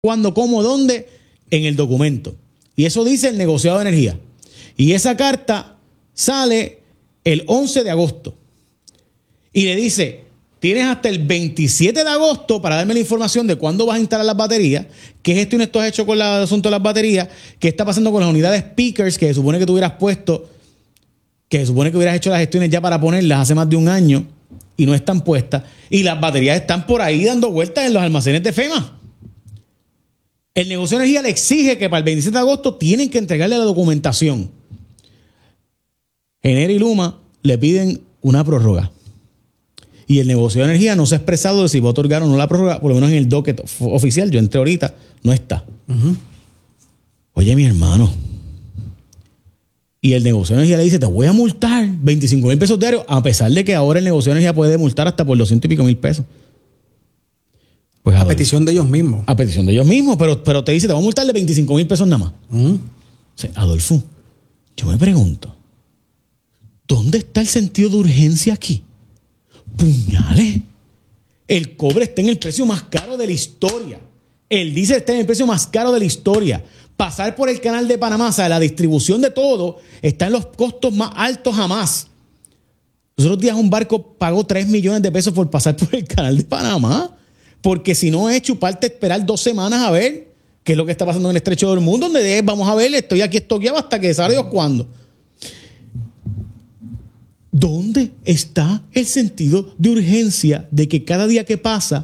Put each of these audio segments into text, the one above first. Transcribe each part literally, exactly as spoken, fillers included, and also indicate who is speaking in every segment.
Speaker 1: cuándo, cómo, dónde, en el documento. Y eso dice el negociado de energía. Y esa carta sale el once de agosto. Y le dice, tienes hasta el veintisiete de agosto para darme la información de cuándo vas a instalar las baterías, qué gestión esto has hecho con el asunto de las baterías, qué está pasando con las unidades speakers que se supone que tú hubieras puesto, que se supone que hubieras hecho las gestiones ya para ponerlas hace más de un año y no están puestas. Y las baterías están por ahí dando vueltas en los almacenes de FEMA. El negocio de energía le exige que para el veintisiete de agosto tienen que entregarle la documentación. Genera y Luma le piden una prórroga. Y el negocio de energía no se ha expresado de si va a otorgar o no la prórroga, por lo menos en el docket oficial. Yo entré ahorita, no está. Uh-huh. Oye, mi hermano. Y el negocio de energía le dice, te voy a multar veinticinco mil pesos diarios, a pesar de que ahora el negocio de energía puede multar hasta por doscientos y pico mil pesos. Pues a, a petición de ellos mismos. A petición de ellos mismos, pero, pero te dice, te voy a multar de veinticinco mil pesos nada más. Uh-huh. O sea, Adolfo, yo me pregunto, ¿dónde está el sentido de urgencia aquí? Puñales. El cobre está en el precio más caro de la historia. El diésel está en el precio más caro de la historia. Pasar por el canal de Panamá, o sea, la distribución de todo está en los costos más altos jamás. Los otros días un barco pagó tres millones de pesos por pasar por el canal de Panamá. Porque si no es chuparte esperar dos semanas a ver qué es lo que está pasando en el estrecho del mundo, donde es, vamos a ver, estoy aquí estoqueado hasta que sabe Dios cuándo. ¿Dónde está el sentido de urgencia de que cada día que pasa,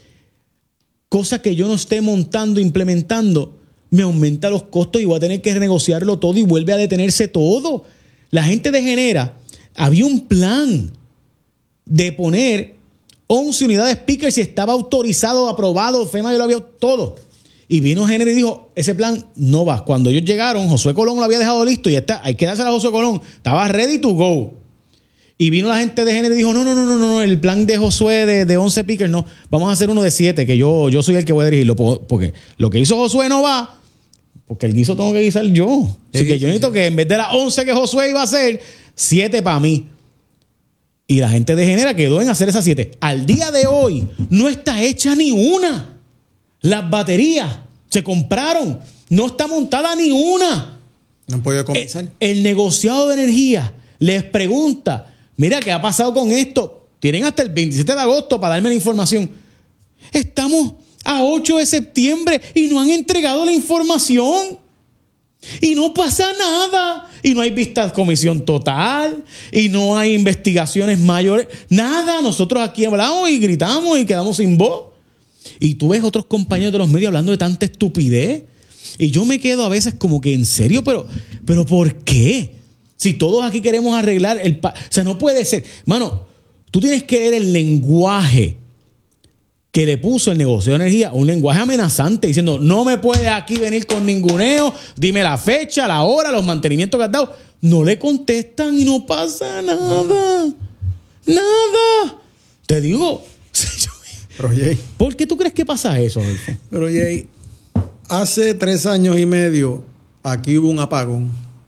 Speaker 1: cosa que yo no esté montando, implementando, me aumenta los costos y voy a tener que renegociarlo todo y vuelve a detenerse todo? La gente de Genera, había un plan de poner once unidades speakers y estaba autorizado, aprobado, FEMA ya lo había todo. Y vino Genera y dijo, ese plan no va. Cuando ellos llegaron, Josué Colón lo había dejado listo y ya está, hay que dárselo a Josué Colón. Estaba ready to go. Y vino la gente de Genera y dijo, no, no, no, no, no, el plan de Josué de, de once speakers no, vamos a hacer uno de siete, que yo, yo soy el que voy a dirigirlo. Porque lo que hizo Josué no va, porque el guiso tengo que guisar yo. Así sí, que yo necesito sí. que en vez de las once que Josué iba a hacer, siete para mí. Y la gente de Genera quedó en hacer esas siete. Al día de hoy no está hecha ni una. Las baterías se compraron. No está montada ni una.
Speaker 2: No han podido comenzar.
Speaker 1: El, el negociado de energía les pregunta, mira, ¿qué ha pasado con esto? Tienen hasta el veintisiete de agosto para darme la información. Estamos a ocho de septiembre y no han entregado la información. Y no pasa nada. Y no hay vista de comisión total. Y no hay investigaciones mayores. Nada. Nosotros aquí hablamos y gritamos y quedamos sin voz. Y tú ves otros compañeros de los medios hablando de tanta estupidez. Y yo me quedo a veces como que en serio, pero, pero ¿por qué? Si todos aquí queremos arreglar el... Pa- o sea, no puede ser. Mano, tú tienes que ver el lenguaje que le puso el negocio de energía, un lenguaje amenazante, diciendo, no me puedes aquí venir con ninguneo, dime la fecha, la hora, los mantenimientos que has dado. No le contestan y no pasa nada. Nada. Te digo,
Speaker 2: pero, Jay,
Speaker 1: ¿por qué tú crees que pasa eso, Adolfo?
Speaker 2: Pero, Jay, hace tres años y medio aquí hubo un apagón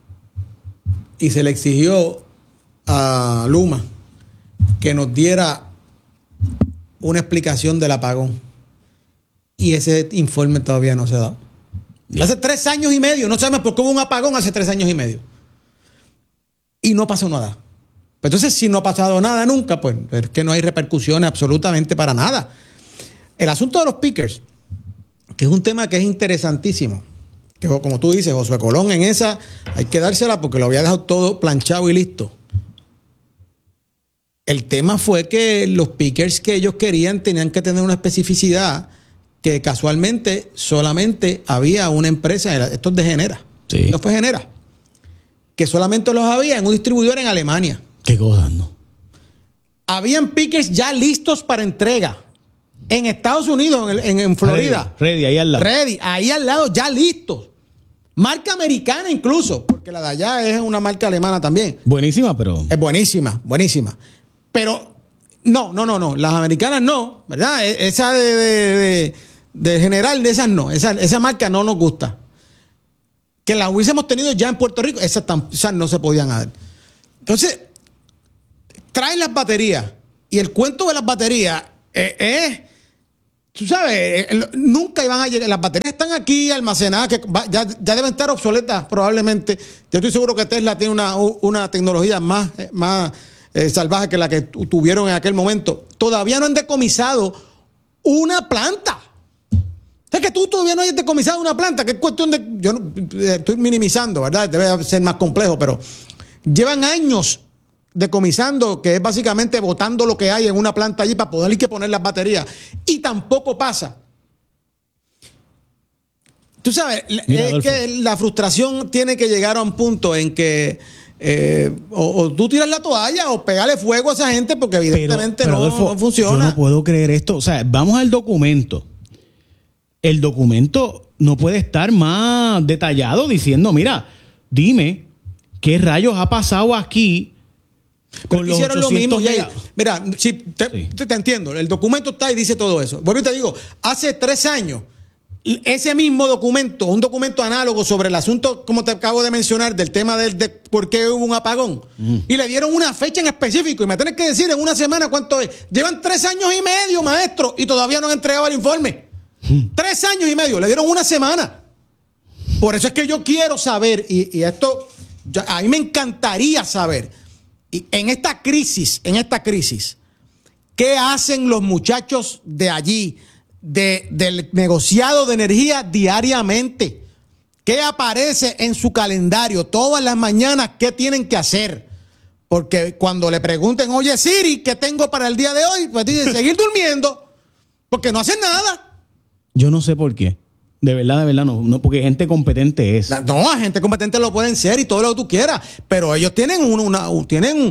Speaker 2: y se le exigió a Luma que nos diera una explicación del apagón. Y ese informe todavía no se ha dado. Yeah. Hace tres años y medio. No sabemos por qué hubo un apagón hace tres años y medio. Y no pasó nada. Entonces, si no ha pasado nada nunca, pues es que no hay repercusiones absolutamente para nada. El asunto de los pickers, que es un tema que es interesantísimo. Que como tú dices, Josué Colón, en esa hay que dársela porque lo había dejado todo planchado y listo. El tema fue que los pickers que ellos querían tenían que tener una especificidad que casualmente solamente había una empresa, esto es de Genera, sí. No fue Genera, que solamente los había en un distribuidor en Alemania.
Speaker 1: ¿Qué cosas, no?
Speaker 2: Habían pickers ya listos para entrega en Estados Unidos, en, en, en Florida.
Speaker 1: Ready, ready, ahí al lado.
Speaker 2: Ready, ahí al lado, ya listos. Marca americana incluso, porque la de allá es una marca alemana también.
Speaker 1: Buenísima, pero...
Speaker 2: Es buenísima, buenísima. Pero, no, no, no, no. Las americanas no, ¿verdad? Esa de, de, de, de General, de esas no. Esa, esa marca no nos gusta. Que las hubiésemos tenido ya en Puerto Rico, esas, tan, esas no se podían dar. Entonces, traen las baterías. Y el cuento de las baterías es, es tú sabes, nunca iban a llegar. Las baterías están aquí almacenadas, que ya, ya deben estar obsoletas probablemente. Yo estoy seguro que Tesla tiene una, una tecnología más, más eh, salvaje que la que tuvieron en aquel momento. Todavía no han decomisado una planta. Es que tú todavía no hayas decomisado una planta, que es cuestión de... Yo no, estoy minimizando, ¿verdad? Debe ser más complejo, pero llevan años decomisando, que es básicamente botando lo que hay en una planta allí para poder ir que poner las baterías. Y tampoco pasa. Tú sabes, Mira, es Adolfo. que la frustración tiene que llegar a un punto en que eh, o, o tú tiras la toalla o pegarle fuego a esa gente porque evidentemente pero, pero no, Adolfo, no funciona.
Speaker 1: Yo no puedo creer esto. O sea, vamos al documento. El documento no puede estar más detallado diciendo, mira, dime qué rayos ha pasado aquí con los hicieron lo mismo. Ya,
Speaker 2: mira, si te, sí. te, te entiendo, el documento está y dice todo eso. Vuelvo y te digo, hace tres años, ese mismo documento, un documento análogo sobre el asunto, como te acabo de mencionar, del tema del, de por qué hubo un apagón, mm. y le dieron una fecha en específico, y me tienes que decir en una semana cuánto es. Llevan tres años y medio, maestro, y todavía no han entregado el informe. Tres años y medio, le dieron una semana. Por eso es que yo quiero saber, y, y esto, yo, a mí me encantaría saber, y en esta crisis, en esta crisis, ¿qué hacen los muchachos de allí, de, del negociado de energía diariamente? ¿Qué aparece en su calendario todas las mañanas? ¿Qué tienen que hacer? Porque cuando le pregunten, oye Siri, ¿qué tengo para el día de hoy? Pues dicen, seguir durmiendo, porque no hacen nada.
Speaker 1: Yo no sé por qué. De verdad, de verdad, no, no porque gente competente es.
Speaker 2: No, gente competente lo pueden ser y todo lo que tú quieras, pero ellos tienen una, una, tienen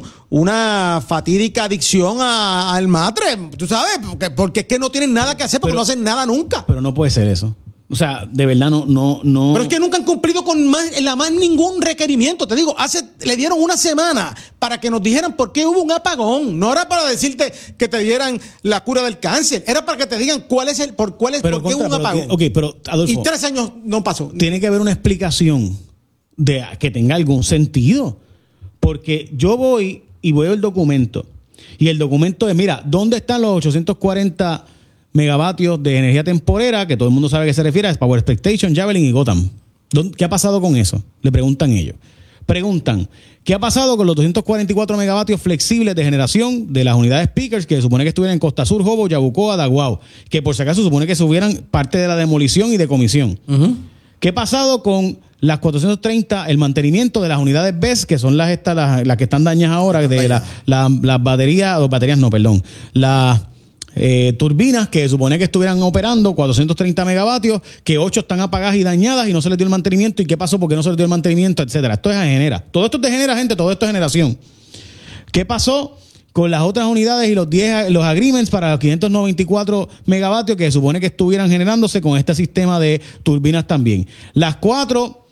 Speaker 2: una fatídica adicción a, al matre, tú sabes, porque, porque es que no tienen nada que hacer, porque pero, no hacen nada nunca.
Speaker 1: Pero no puede ser eso. O sea, de verdad no, no, no.
Speaker 2: Pero es que nunca han cumplido con más, la más ningún requerimiento. Te digo, hace, le dieron una semana para que nos dijeran por qué hubo un apagón. No era para decirte que te dieran la cura del cáncer. Era para que te digan cuál es el, por cuál es, pero por qué contra, hubo un apagón.
Speaker 1: Ok, pero Adolfo,
Speaker 2: y tres años no pasó.
Speaker 1: Tiene que haber una explicación de que tenga algún sentido. Porque yo voy y veo el documento. Y el documento es, mira, ¿dónde están los ochocientos cuarenta megavatios de energía temporera, que todo el mundo sabe a qué se refiere, es Power Expectation, Javelin y Gotham? ¿Qué ha pasado con eso? Le preguntan ellos. Preguntan, ¿qué ha pasado con los doscientos cuarenta y cuatro megavatios flexibles de generación de las unidades Pickers que se supone que estuvieran en Costa Sur, Jobo, Yabucoa, Daguao? Que por si acaso se supone que subieran parte de la demolición y decomisión. Uh-huh. ¿Qué ha pasado con las cuatrocientos treinta, el mantenimiento de las unidades B E S, que son las, estas, las, las que están dañadas ahora, de la, la, las baterías, o baterías no, perdón, las Eh, turbinas que supone que estuvieran operando cuatrocientos treinta megavatios, que ocho están apagadas y dañadas y no se les dio el mantenimiento? ¿Y qué pasó? ¿Por qué no se les dio el mantenimiento? Etcétera. Esto es genera. Todo esto te genera, gente, todo esto es generación. ¿Qué pasó con las otras unidades y los diez, los agreements para los quinientos noventa y cuatro megavatios que se supone que estuvieran generándose con este sistema de turbinas también? Las cuatro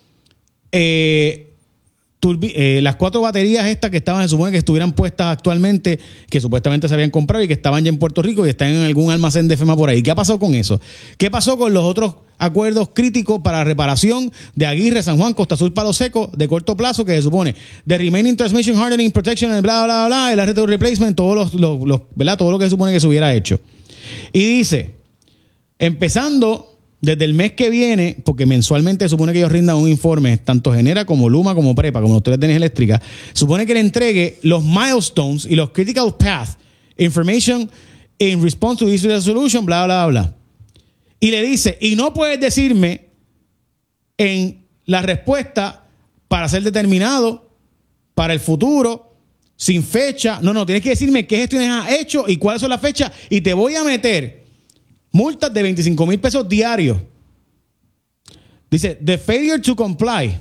Speaker 1: eh, Turbi, eh, las cuatro baterías estas que estaban, se supone que estuvieran puestas actualmente, que supuestamente se habían comprado y que estaban ya en Puerto Rico y están en algún almacén de FEMA por ahí. ¿Qué ha pasado con eso? ¿Qué pasó con los otros acuerdos críticos para reparación de Aguirre, San Juan, Costa Sur, Palo Seco, de corto plazo, que se supone de Remaining Transmission Hardening Protection, bla, bla, bla, bla, el Arreto Replacement, todos los, los, los, ¿verdad? Todo lo que se supone que se hubiera hecho? Y dice, empezando desde el mes que viene, porque mensualmente se supone que ellos rindan un informe, tanto Genera como Luma, como Prepa, como los tres de energía eléctrica, supone que le entregue los milestones y los critical path information in response to this resolution, bla, bla, bla. Y le dice, y no puedes decirme en la respuesta para ser determinado para el futuro, sin fecha. No, no, tienes que decirme qué gestiones has hecho y cuáles son las fechas, y te voy a meter multas de veinticinco mil pesos diarios. Dice, the failure to comply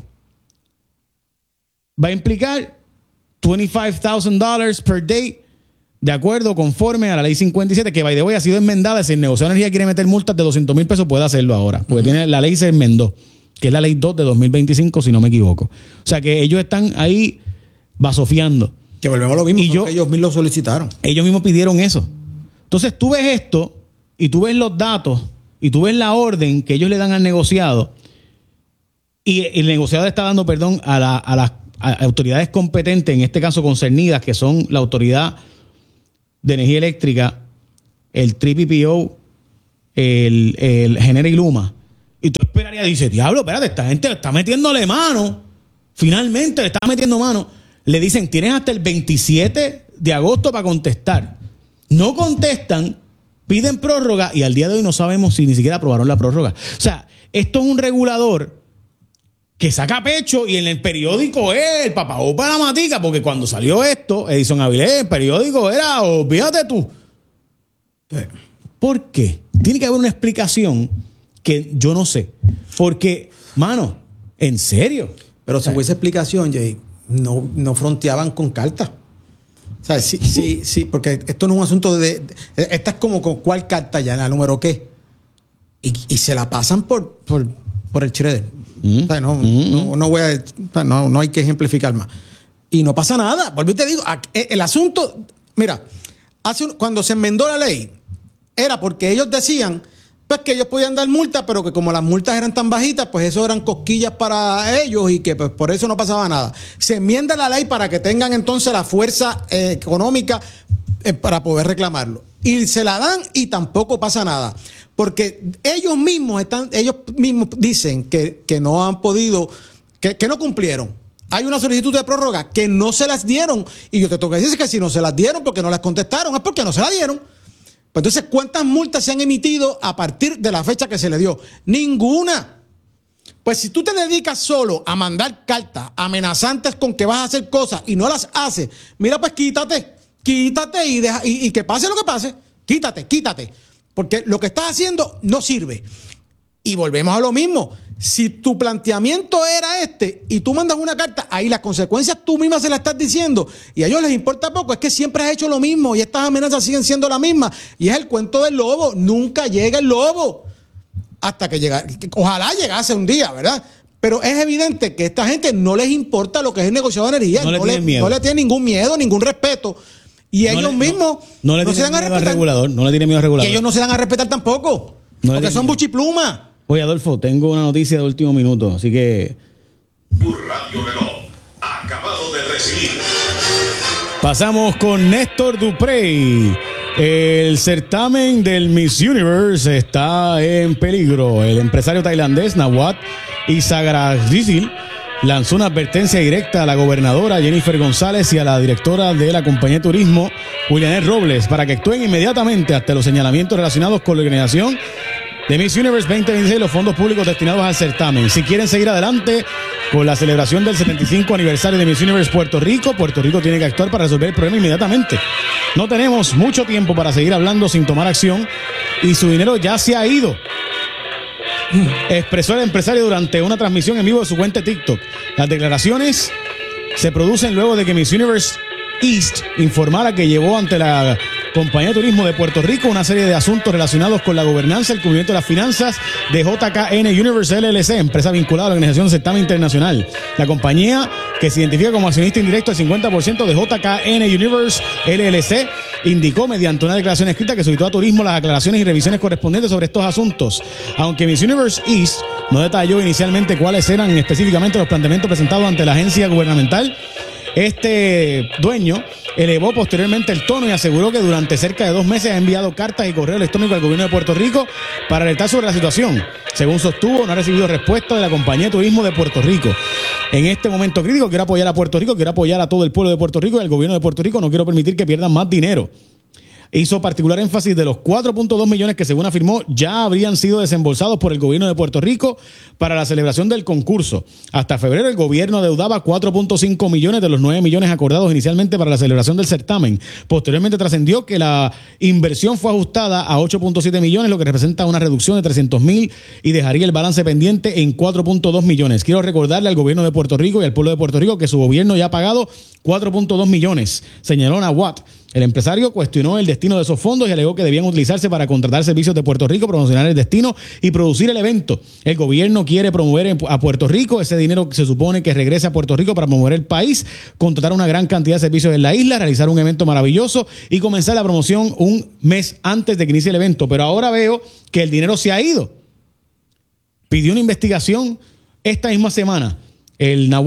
Speaker 1: va a implicar veinticinco thousand dollars per day, de acuerdo, conforme a la ley cincuenta y siete, que by the way ha sido enmendada. Si el negocio de energía quiere meter multas de doscientos mil pesos, puede hacerlo ahora, porque uh-huh. tiene, la ley se enmendó, que es la ley dos de dos mil veinticinco, si no me equivoco. O sea que ellos están ahí basofiando.
Speaker 2: Que volvemos a lo mismo, y yo, ellos mismos lo solicitaron.
Speaker 1: Ellos mismos pidieron eso. Entonces tú ves esto, y tú ves los datos, y tú ves la orden que ellos le dan al negociado, y el negociado está dando perdón a, la, a las a autoridades competentes, en este caso concernidas, que son la Autoridad de Energía Eléctrica, el T P P O el, el Genera y Luma. Y tú esperarías, dices, diablo, espérate, esta gente le está metiéndole mano. Finalmente le está metiendo mano. Le dicen, tienes hasta el veintisiete de agosto para contestar. No contestan, piden prórroga y al día de hoy no sabemos si ni siquiera aprobaron la prórroga. O sea, esto es un regulador que saca pecho y en el periódico es el papagó para la matica, porque cuando salió esto, Edison Avilés, el periódico era, olvídate tú. ¿Por qué? Tiene que haber una explicación que yo no sé. Porque, mano, ¿en serio?
Speaker 2: Pero según esa explicación, Jay, no, no fronteaban con cartas. O sea, sí, sí, sí, porque esto no es un asunto de... de esta es como con cuál carta ya, la número qué. Y, y se la pasan por, por, por el shredder. Mm. O sea, no, mm. no, no voy a... No, no hay que ejemplificar más. Y no pasa nada. Volví te digo, el asunto... Mira, hace un, cuando se enmendó la ley, era porque ellos decían... pues que ellos podían dar multas, pero que como las multas eran tan bajitas, pues eso eran cosquillas para ellos y que pues por eso no pasaba nada. Se enmienda la ley para que tengan entonces la fuerza eh, económica eh, para poder reclamarlo. Y se la dan y tampoco pasa nada. Porque ellos mismos están, ellos mismos dicen que, que no han podido, que, que no cumplieron. Hay una solicitud de prórroga que no se las dieron. Y yo te tengo que decir que si no se las dieron porque no las contestaron, es porque no se la dieron. Pues entonces, ¿cuántas multas se han emitido a partir de la fecha que se le dio? Ninguna. Pues si tú te dedicas solo a mandar cartas amenazantes con que vas a hacer cosas y no las haces, mira, pues quítate, quítate y, deja, y, y que pase lo que pase, quítate, quítate. Porque lo que estás haciendo no sirve. Y volvemos a lo mismo. Si tu planteamiento era este y tú mandas una carta, ahí las consecuencias tú misma se las estás diciendo y a ellos les importa poco, es que siempre has hecho lo mismo y estas amenazas siguen siendo las mismas y es el cuento del lobo, nunca llega el lobo hasta que llega, ojalá llegase un día, ¿verdad? Pero es evidente que a esta gente no les importa lo que es el negociado de energía,
Speaker 1: no,
Speaker 2: no,
Speaker 1: le,
Speaker 2: le, no le tiene ningún miedo, ningún respeto y
Speaker 1: no
Speaker 2: ellos
Speaker 1: le,
Speaker 2: mismos
Speaker 1: no, no, le
Speaker 2: no se dan a respetar,
Speaker 1: regulador, no le tiene miedo al regulador
Speaker 2: y ellos no se dan a respetar tampoco, no porque son buchiplumas.
Speaker 1: Oye, Adolfo, tengo una noticia de último minuto, así que...
Speaker 3: Radio Reloj, acabado de recibir.
Speaker 1: Pasamos con Néstor Duprey. El certamen del Miss Universe está en peligro. El empresario tailandés Nawat Isagradisil lanzó una advertencia directa a la gobernadora Jennifer González y a la directora de la compañía de turismo, Julianet Robles, para que actúen inmediatamente ante los señalamientos relacionados con la organización de Miss Universe veinte veintiséis, los fondos públicos destinados al certamen. Si quieren seguir adelante con la celebración del setenta y cinco aniversario de Miss Universe Puerto Rico, Puerto Rico tiene que actuar para resolver el problema inmediatamente. No tenemos mucho tiempo para seguir hablando sin tomar acción y su dinero ya se ha ido, expresó el empresario durante una transmisión en vivo de su cuenta de TikTok. Las declaraciones se producen luego de que Miss Universe East informara que llevó ante la Compañía de Turismo de Puerto Rico una serie de asuntos relacionados con la gobernanza, el cumplimiento de las finanzas de J K N Universe L L C, empresa vinculada a la Organización de Certamen Internacional. La compañía, que se identifica como accionista indirecto del cincuenta por ciento de J K N Universe L L C, indicó mediante una declaración escrita que solicitó a Turismo las aclaraciones y revisiones correspondientes sobre estos asuntos. Aunque Miss Universe East no detalló inicialmente cuáles eran específicamente los planteamientos presentados ante la agencia gubernamental, este dueño elevó posteriormente el tono y aseguró que durante cerca de dos meses ha enviado cartas y correo electrónico al gobierno de Puerto Rico para alertar sobre la situación. Según sostuvo, no ha recibido respuesta de la Compañía de Turismo de Puerto Rico. En este momento crítico quiero apoyar a Puerto Rico, quiero apoyar a todo el pueblo de Puerto Rico y al gobierno de Puerto Rico. No quiero permitir que pierdan más dinero. Hizo particular énfasis de los cuatro punto dos millones que, según afirmó, ya habrían sido desembolsados por el gobierno de Puerto Rico para la celebración del concurso. Hasta febrero el gobierno adeudaba cuatro punto cinco millones de los nueve millones acordados inicialmente para la celebración del certamen. Posteriormente trascendió que la inversión fue ajustada a ocho punto siete millones, lo que representa una reducción de trescientos mil y dejaría el balance pendiente en cuatro punto dos millones. Quiero recordarle al gobierno de Puerto Rico y al pueblo de Puerto Rico que su gobierno ya ha pagado cuatro punto dos millones, señaló Nawat. El empresario cuestionó el destino de esos fondos y alegó que debían utilizarse para contratar servicios de Puerto Rico, promocionar el destino y producir el evento. El gobierno quiere promover a Puerto Rico, ese dinero se supone que regrese a Puerto Rico para promover el país, contratar una gran cantidad de servicios en la isla, realizar un evento maravilloso y comenzar la promoción un mes antes de que inicie el evento. Pero ahora veo que el dinero se ha ido. Pidió una investigación esta misma semana. El Nawat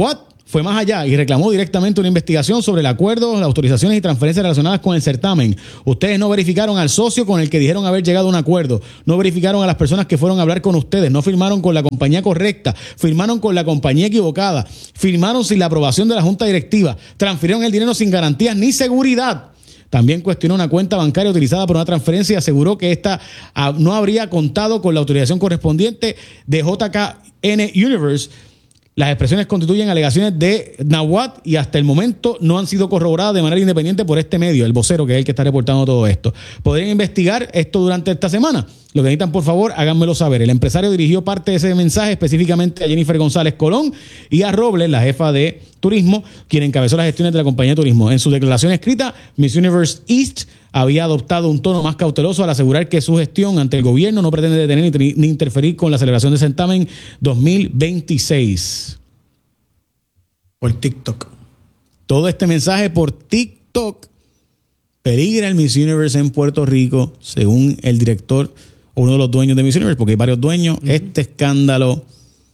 Speaker 1: fue más allá y reclamó directamente una investigación sobre el acuerdo, las autorizaciones y transferencias relacionadas con el certamen. Ustedes no verificaron al socio con el que dijeron haber llegado a un acuerdo, no verificaron a las personas que fueron a hablar con ustedes, no firmaron con la compañía correcta, firmaron con la compañía equivocada, firmaron sin la aprobación de la junta directiva, transfirieron el dinero sin garantías ni seguridad. También cuestionó una cuenta bancaria utilizada por una transferencia y aseguró que esta ah, no habría contado con la autorización correspondiente de J K N Universe. Las expresiones constituyen alegaciones de Nawat y hasta el momento no han sido corroboradas de manera independiente por este medio, el vocero, que es el que está reportando todo esto. ¿Podrían investigar esto durante esta semana? Lo que necesitan, por favor, háganmelo saber. El empresario dirigió parte de ese mensaje específicamente a Jennifer González Colón y a Robles, la jefa de turismo, quien encabezó las gestiones de la compañía de turismo. En su declaración escrita, Miss Universe East había adoptado un tono más cauteloso al asegurar que su gestión ante el gobierno no pretende detener ni, ni interferir con la celebración del certamen dos mil veintiséis.
Speaker 2: Por TikTok.
Speaker 1: Todo este mensaje por TikTok. Peligra el Miss Universe en Puerto Rico, según el director o uno de los dueños de Miss Universe, porque hay varios dueños. Uh-huh. Este escándalo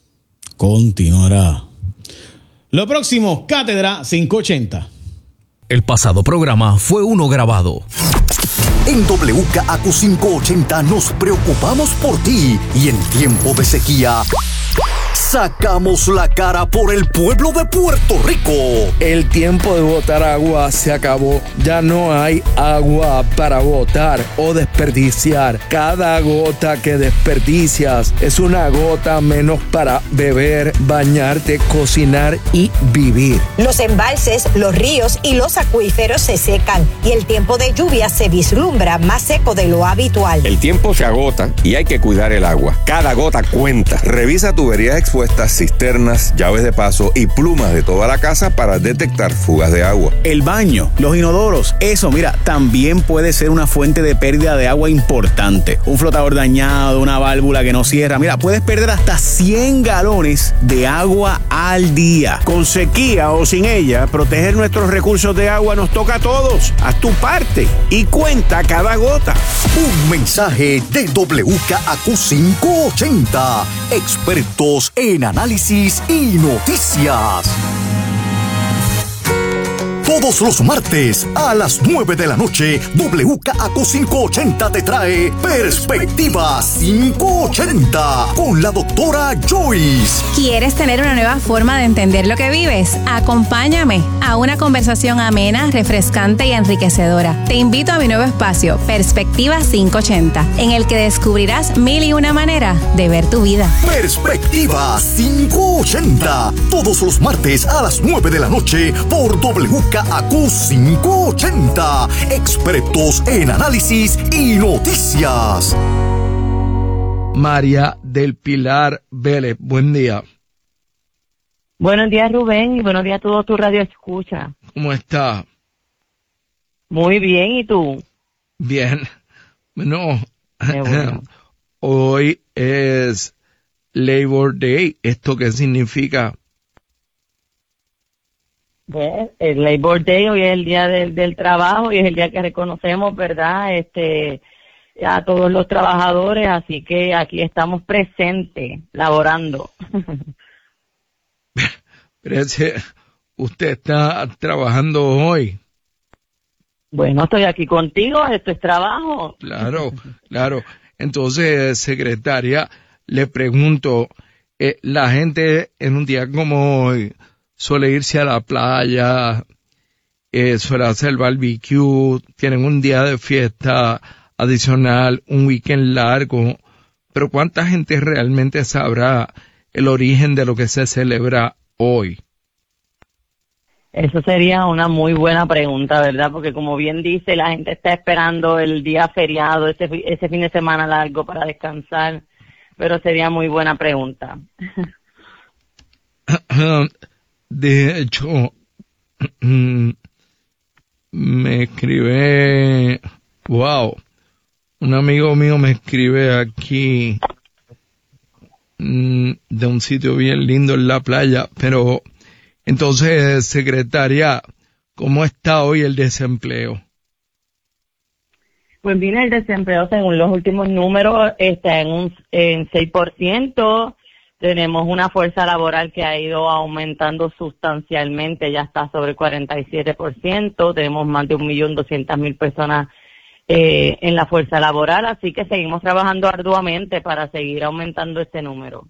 Speaker 1: continuará. Lo próximo, Cátedra quinientos ochenta.
Speaker 4: El pasado programa fue uno grabado.
Speaker 5: En W K A Q quinientos ochenta nos preocupamos por ti y en tiempo de sequía sacamos la cara por el pueblo de Puerto Rico.
Speaker 6: El tiempo de botar agua se acabó. Ya no hay agua para botar o desperdiciar. Cada gota que desperdicias es una gota menos para beber, bañarte, cocinar y vivir.
Speaker 7: Los embalses, los ríos y los acuíferos se secan y el tiempo de lluvia se vislumbra más seco de lo habitual.
Speaker 8: El tiempo se agota y hay que cuidar el agua. Cada gota cuenta. Revisa tuberías expuestas, cisternas, llaves de paso y plumas de toda la casa para detectar fugas de agua.
Speaker 9: El baño, los inodoros, eso, mira, también puede ser una fuente de pérdida de agua importante. Un flotador dañado, una válvula que no cierra, mira, puedes perder hasta cien galones de agua al día.
Speaker 10: Con sequía o sin ella, proteger nuestros recursos de agua nos toca a todos. Haz tu parte y cuenta cada gota.
Speaker 5: Un mensaje de W K A Q quinientos ochenta. Expertos en análisis y noticias. Todos los martes a las nueve de la noche, W K A Q quinientos ochenta te trae Perspectiva quinientos ochenta con la doctora Joyce.
Speaker 11: ¿Quieres tener una nueva forma de entender lo que vives? Acompáñame a una conversación amena, refrescante y enriquecedora. Te invito a mi nuevo espacio, Perspectiva quinientos ochenta, en el que descubrirás mil y una manera de ver tu vida.
Speaker 5: Perspectiva quinientos ochenta, todos los martes a las nueve de la noche por W K A Q quinientos ochenta. Expertos en análisis y noticias.
Speaker 6: María del Pilar Vélez, buen día.
Speaker 12: Buenos días, Rubén, y buenos días a todos tu radio escucha.
Speaker 6: ¿Cómo está?
Speaker 12: Muy bien, ¿y tú?
Speaker 6: Bien. Bueno,
Speaker 12: bueno.
Speaker 6: Hoy es Labor Day. ¿Esto qué significa?
Speaker 12: Pues, el Labor Day hoy es el día del, del trabajo y es el día que reconocemos, ¿verdad? Este, a todos los trabajadores, así que aquí estamos presentes, laborando.
Speaker 6: Pero ese, usted está trabajando hoy.
Speaker 12: Bueno, estoy aquí contigo, esto es trabajo.
Speaker 6: Claro, claro. Entonces, secretaria, le pregunto, eh, la gente en un día como hoy suele irse a la playa, eh, suele hacer barbecue, tienen un día de fiesta adicional, un weekend largo, pero ¿cuánta gente realmente sabrá el origen de lo que se celebra hoy?
Speaker 12: Eso sería una muy buena pregunta, ¿verdad? Porque como bien dice, la gente está esperando el día feriado, ese, ese fin de semana largo para descansar, pero sería muy buena pregunta.
Speaker 6: De hecho, me escribe, wow, un amigo mío me escribe aquí de un sitio bien lindo en la playa, pero entonces, secretaria, ¿cómo está hoy el desempleo?
Speaker 12: Pues viene el desempleo según los últimos números, está en un en seis por ciento, Tenemos una fuerza laboral que ha ido aumentando sustancialmente, ya está sobre el cuarenta y siete por ciento. Tenemos más de un millón doscientas mil personas eh, en la fuerza laboral, así que seguimos trabajando arduamente para seguir aumentando este número.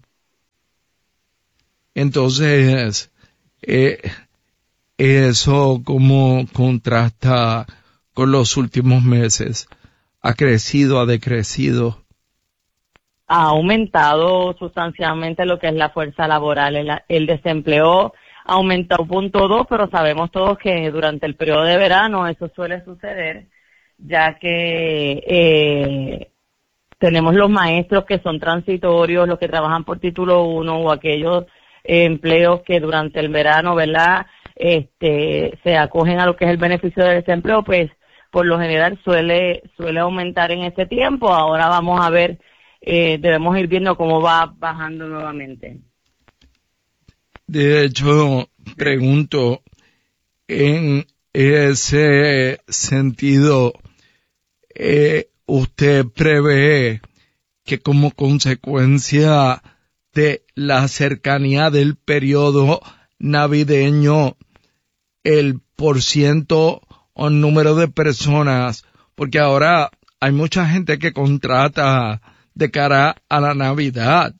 Speaker 6: Entonces, eh, eso cómo contrasta con los últimos meses. ¿Ha crecido, ha decrecido?
Speaker 12: Ha aumentado sustancialmente lo que es la fuerza laboral. El, el desempleo aumentó punto dos, pero sabemos todos que durante el periodo de verano eso suele suceder, ya que eh, tenemos los maestros que son transitorios, los que trabajan por título uno o aquellos eh, empleos que durante el verano, ¿verdad?, este, se acogen a lo que es el beneficio del desempleo, pues por lo general suele suele aumentar en ese tiempo. Ahora vamos a ver. Eh, debemos ir viendo cómo va bajando nuevamente.
Speaker 6: De hecho, pregunto, en ese sentido, eh, ¿usted prevé que como consecuencia de la cercanía del periodo navideño, el porciento o número de personas, porque ahora hay mucha gente que contrata de cara a la Navidad?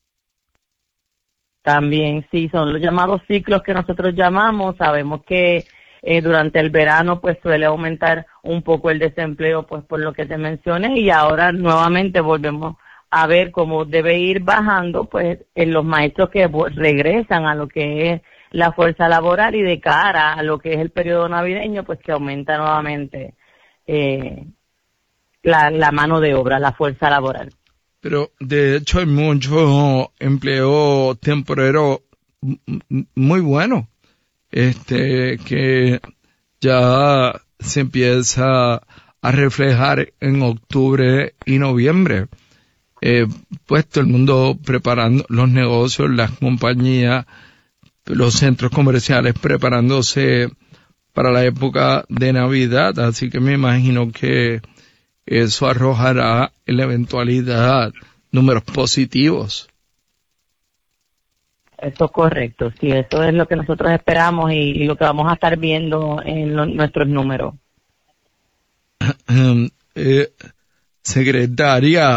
Speaker 12: También, sí, son los llamados ciclos que nosotros llamamos. Sabemos que eh, durante el verano pues suele aumentar un poco el desempleo, pues por lo que te mencioné, y ahora nuevamente volvemos a ver cómo debe ir bajando pues en los maestros que regresan a lo que es la fuerza laboral, y de cara a lo que es el periodo navideño pues que aumenta nuevamente eh, la, la mano de obra, la fuerza laboral.
Speaker 6: Pero de hecho hay mucho empleo temporero muy bueno, este, que ya se empieza a reflejar en octubre y noviembre. Eh, pues todo el mundo preparando los negocios, las compañías, los centros comerciales preparándose para la época de Navidad, así que me imagino que eso arrojará en la eventualidad números positivos.
Speaker 12: Eso es correcto, sí, eso es lo que nosotros esperamos y, y lo que vamos a estar viendo en lo, nuestros números.
Speaker 6: eh, secretaria,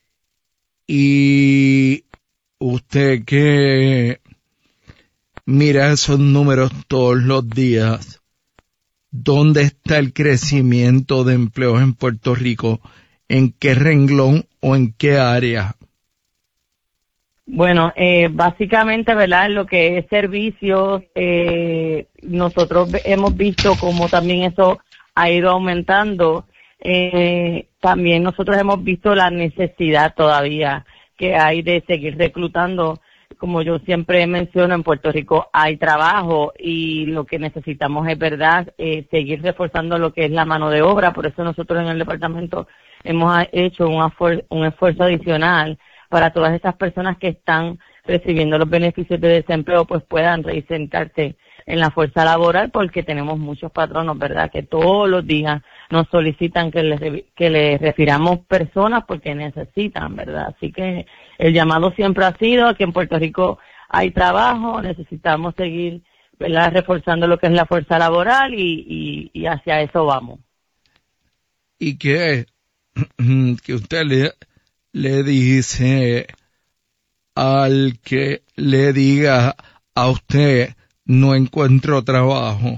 Speaker 6: y usted que mira esos números todos los días, ¿dónde está el crecimiento de empleos en Puerto Rico? ¿En qué renglón o en qué área?
Speaker 12: Bueno, eh, básicamente, ¿verdad?, en lo que es servicios, eh, nosotros hemos visto como también eso ha ido aumentando. Eh, también nosotros hemos visto la necesidad todavía que hay de seguir reclutando. Como yo siempre menciono, en Puerto Rico hay trabajo y lo que necesitamos es, verdad, eh, seguir reforzando lo que es la mano de obra. Por eso nosotros en el departamento hemos hecho un, esfuer- un esfuerzo adicional para todas esas personas que están recibiendo los beneficios de desempleo, pues puedan reinsertarse en la fuerza laboral, porque tenemos muchos patronos, ¿verdad?, que todos los días nos solicitan que les, que les refiramos personas porque necesitan, ¿verdad? Así que el llamado siempre ha sido que en Puerto Rico hay trabajo, necesitamos seguir, ¿verdad?, reforzando lo que es la fuerza laboral y, y, y hacia eso vamos.
Speaker 6: Y que, que usted le, le dice al que le diga a usted no encuentro trabajo,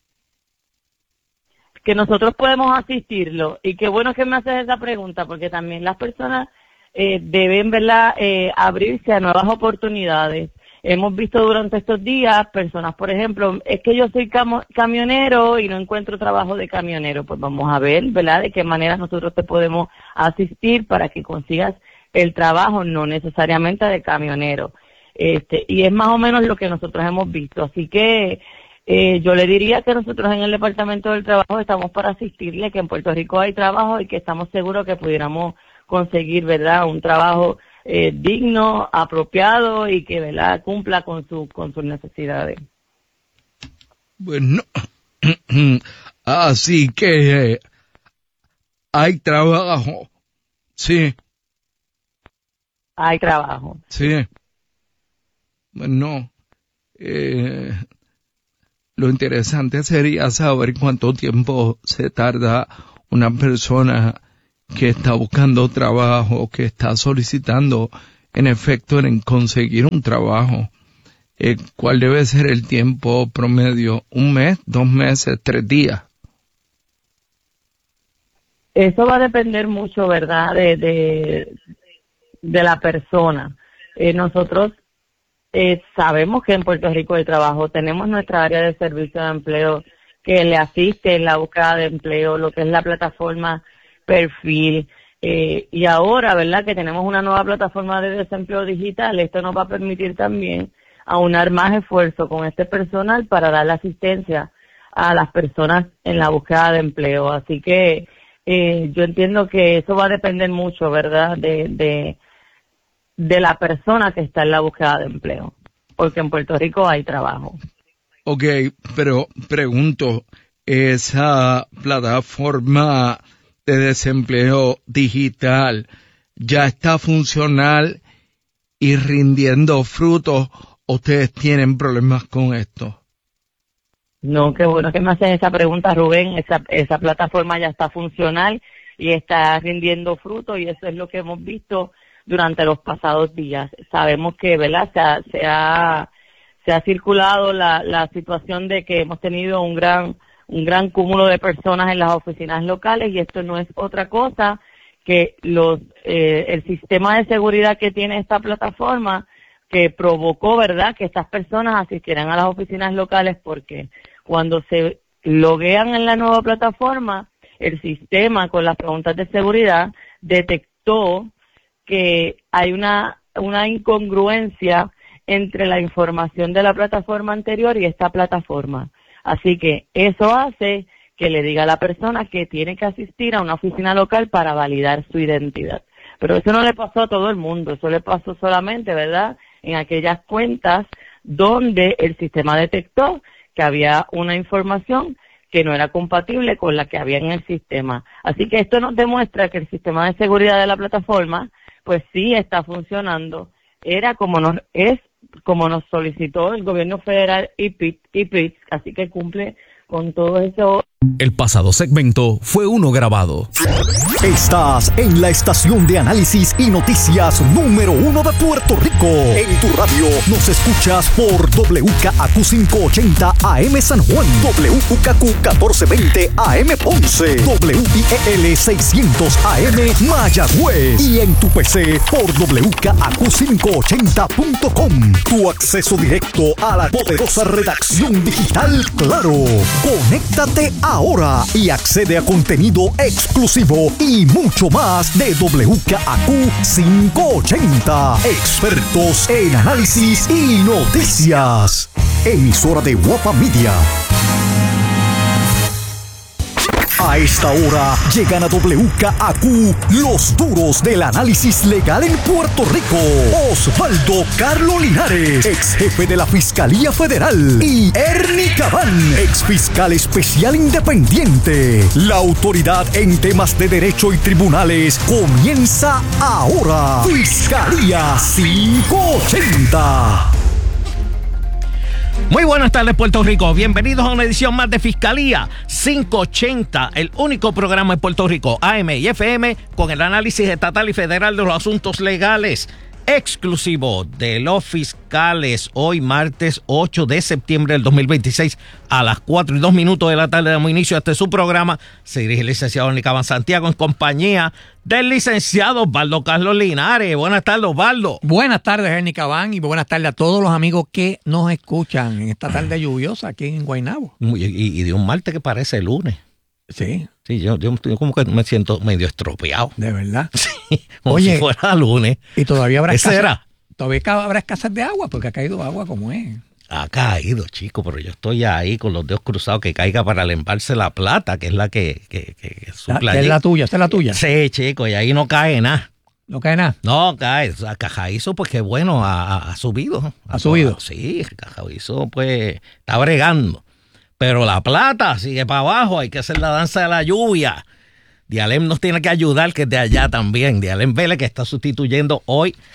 Speaker 12: que nosotros podemos asistirlo. Y qué bueno que me haces esa pregunta, porque también las personas eh, deben, ¿verdad?, eh, abrirse a nuevas oportunidades. Hemos visto durante estos días personas, por ejemplo, es que yo soy cam- camionero y no encuentro trabajo de camionero. Pues vamos a ver, ¿verdad?, de qué manera nosotros te podemos asistir para que consigas el trabajo, no necesariamente de camionero. Este, y es más o menos lo que nosotros hemos visto. Así que eh, yo le diría que nosotros en el Departamento del Trabajo estamos para asistirle, que en Puerto Rico hay trabajo y que estamos seguros que pudiéramos conseguir, ¿verdad?, un trabajo eh, digno, apropiado y que, ¿verdad?, cumpla con su con sus necesidades.
Speaker 6: Bueno, así que hay trabajo, sí.
Speaker 12: Hay trabajo.
Speaker 6: Sí. no. Eh, lo interesante sería saber cuánto tiempo se tarda una persona que está buscando trabajo, que está solicitando en efecto en conseguir un trabajo. Eh, ¿Cuál debe ser el tiempo promedio? ¿Un mes, dos meses, tres días?
Speaker 12: Eso va a depender mucho, ¿verdad?, de, de, de la persona. Eh, nosotros eh, sabemos que en Puerto Rico hay trabajo. Tenemos nuestra área de servicio de empleo que le asiste en la búsqueda de empleo, lo que es la plataforma Perfil. Eh, y ahora, ¿verdad?, que tenemos una nueva plataforma de desempleo digital. Esto nos va a permitir también aunar más esfuerzo con este personal para darle asistencia a las personas en la búsqueda de empleo. Así que eh, yo entiendo que eso va a depender mucho, ¿verdad?, de, de, de la persona que está en la búsqueda de empleo, porque en Puerto Rico hay trabajo.
Speaker 6: Ok, pero pregunto, ¿esa plataforma de desempleo digital ya está funcional y rindiendo frutos? ¿Ustedes tienen problemas con esto?
Speaker 12: No, qué bueno que me hacen esa pregunta, Rubén. Esa, esa plataforma ya está funcional y está rindiendo frutos, y eso es lo que hemos visto durante los pasados días. Sabemos que, ¿verdad?, se ha, se ha, se ha circulado la, la situación de que hemos tenido un gran, un gran cúmulo de personas en las oficinas locales, y esto no es otra cosa que los, eh, el sistema de seguridad que tiene esta plataforma, que provocó, ¿verdad?, que estas personas asistieran a las oficinas locales, porque cuando se loguean en la nueva plataforma, el sistema con las preguntas de seguridad detectó que hay una, una incongruencia entre la información de la plataforma anterior y esta plataforma. Así que eso hace que le diga a la persona que tiene que asistir a una oficina local para validar su identidad. Pero eso no le pasó a todo el mundo, eso le pasó solamente, ¿verdad?, en aquellas cuentas donde el sistema detectó que había una información que no era compatible con la que había en el sistema. Así que esto nos demuestra que el sistema de seguridad de la plataforma, pues sí está funcionando. Era como nos, es como nos solicitó el gobierno federal y P I T, así que cumple con todo eso.
Speaker 4: El pasado segmento fue uno grabado.
Speaker 5: Estás en la estación de análisis y noticias número uno de Puerto Rico. En tu radio nos escuchas por W K A Q quinientos ochenta A M San Juan, W U K Q catorce veinte A M Ponce, W I E L seiscientos A M Mayagüez, y en tu P C por W K A Q quinientos ochenta punto com. Tu acceso directo a la poderosa redacción digital Claro. Conéctate ahora y accede a contenido exclusivo y mucho más de W K A Q quinientos ochenta. Expertos en análisis y noticias. Emisora de Guapa Media. A esta hora llegan a W K A Q los duros del análisis legal en Puerto Rico. Osvaldo Carlo Linares, ex jefe de la Fiscalía Federal, y Ernie Cabán, ex fiscal especial independiente. La autoridad en temas de derecho y tribunales comienza ahora. Fiscalía quinientos ochenta.
Speaker 13: Muy buenas tardes, Puerto Rico. Bienvenidos a una edición más de Fiscalía quinientos ochenta, el único programa en Puerto Rico, A M y F M, con el análisis estatal y federal de los asuntos legales, exclusivo de los fiscales. Hoy, martes ocho de septiembre del dos mil veintiséis, a las cuatro y dos minutos de la tarde, damos inicio a este su programa. Se dirige el licenciado Ernie Cabán Santiago en compañía del licenciado Osvaldo Carlos Linares. Buenas tardes, Osvaldo.
Speaker 14: Buenas tardes, Ernie Cabán, y buenas tardes a todos los amigos que nos escuchan en esta tarde lluviosa aquí en Guaynabo.
Speaker 13: Y, y, y de un martes que parece lunes.
Speaker 14: Sí.
Speaker 13: Sí, yo, yo como que me siento medio estropeado.
Speaker 14: ¿De verdad?
Speaker 13: Sí, como
Speaker 14: Oye,
Speaker 13: si fuera lunes.
Speaker 14: Y todavía habrá
Speaker 13: ¿Ese
Speaker 14: escasez,
Speaker 13: era?
Speaker 14: todavía habrá escasez de agua, porque ha caído agua como es.
Speaker 13: Ha caído, chico, pero yo estoy ahí con los dedos cruzados que caiga para el embalse La Plata, que es la que, que, que, que
Speaker 14: suple. Es la tuya, esta es la tuya.
Speaker 13: Sí, chico, y ahí no cae nada.
Speaker 14: ¿No cae nada?
Speaker 13: No, cae. A Cajaizo, pues qué bueno, ha, ha subido.
Speaker 14: ¿Ha subido?
Speaker 13: Sí, Cajaizo, pues, está bregando. Pero La Plata sigue para abajo, hay que hacer la danza de la lluvia. Dialem nos tiene que ayudar, que es de allá también. Dialem Vélez, que está sustituyendo hoy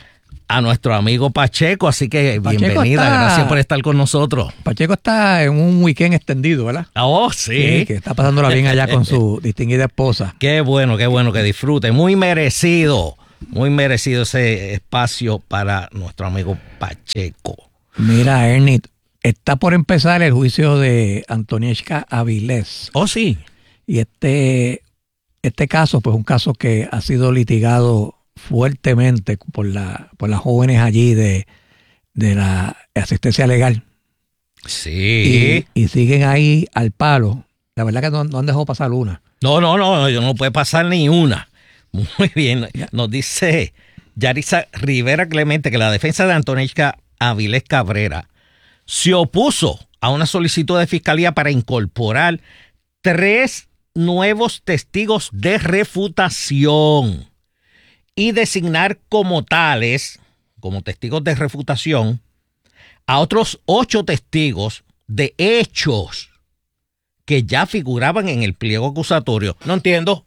Speaker 13: a nuestro amigo Pacheco, así que
Speaker 14: Pacheco
Speaker 13: bienvenida,
Speaker 14: está,
Speaker 13: gracias por estar con nosotros.
Speaker 14: Pacheco está en un weekend extendido, ¿verdad?
Speaker 13: Oh, sí.
Speaker 14: Sí, que está pasándola bien allá con su distinguida esposa.
Speaker 13: Qué bueno, qué bueno que disfrute. Muy merecido, muy merecido ese espacio para nuestro amigo Pacheco.
Speaker 14: Mira, Ernie, está por empezar el juicio de Antonieshka Avilés.
Speaker 13: Oh, sí.
Speaker 14: Y este, este caso, pues un caso que ha sido litigado fuertemente por la por las jóvenes allí de, de la asistencia legal.
Speaker 13: Sí.
Speaker 14: Y, y siguen ahí al palo. La verdad que no, no han dejado pasar una.
Speaker 13: No, no, no, no puede pasar ni una. Muy bien. Nos dice Yarisa Rivera Clemente que la defensa de Antonieshka Avilés Cabrera se opuso a una solicitud de fiscalía para incorporar tres nuevos testigos de refutación y designar como tales, como testigos de refutación, a otros ocho testigos de hechos que ya figuraban en el pliego acusatorio. No entiendo.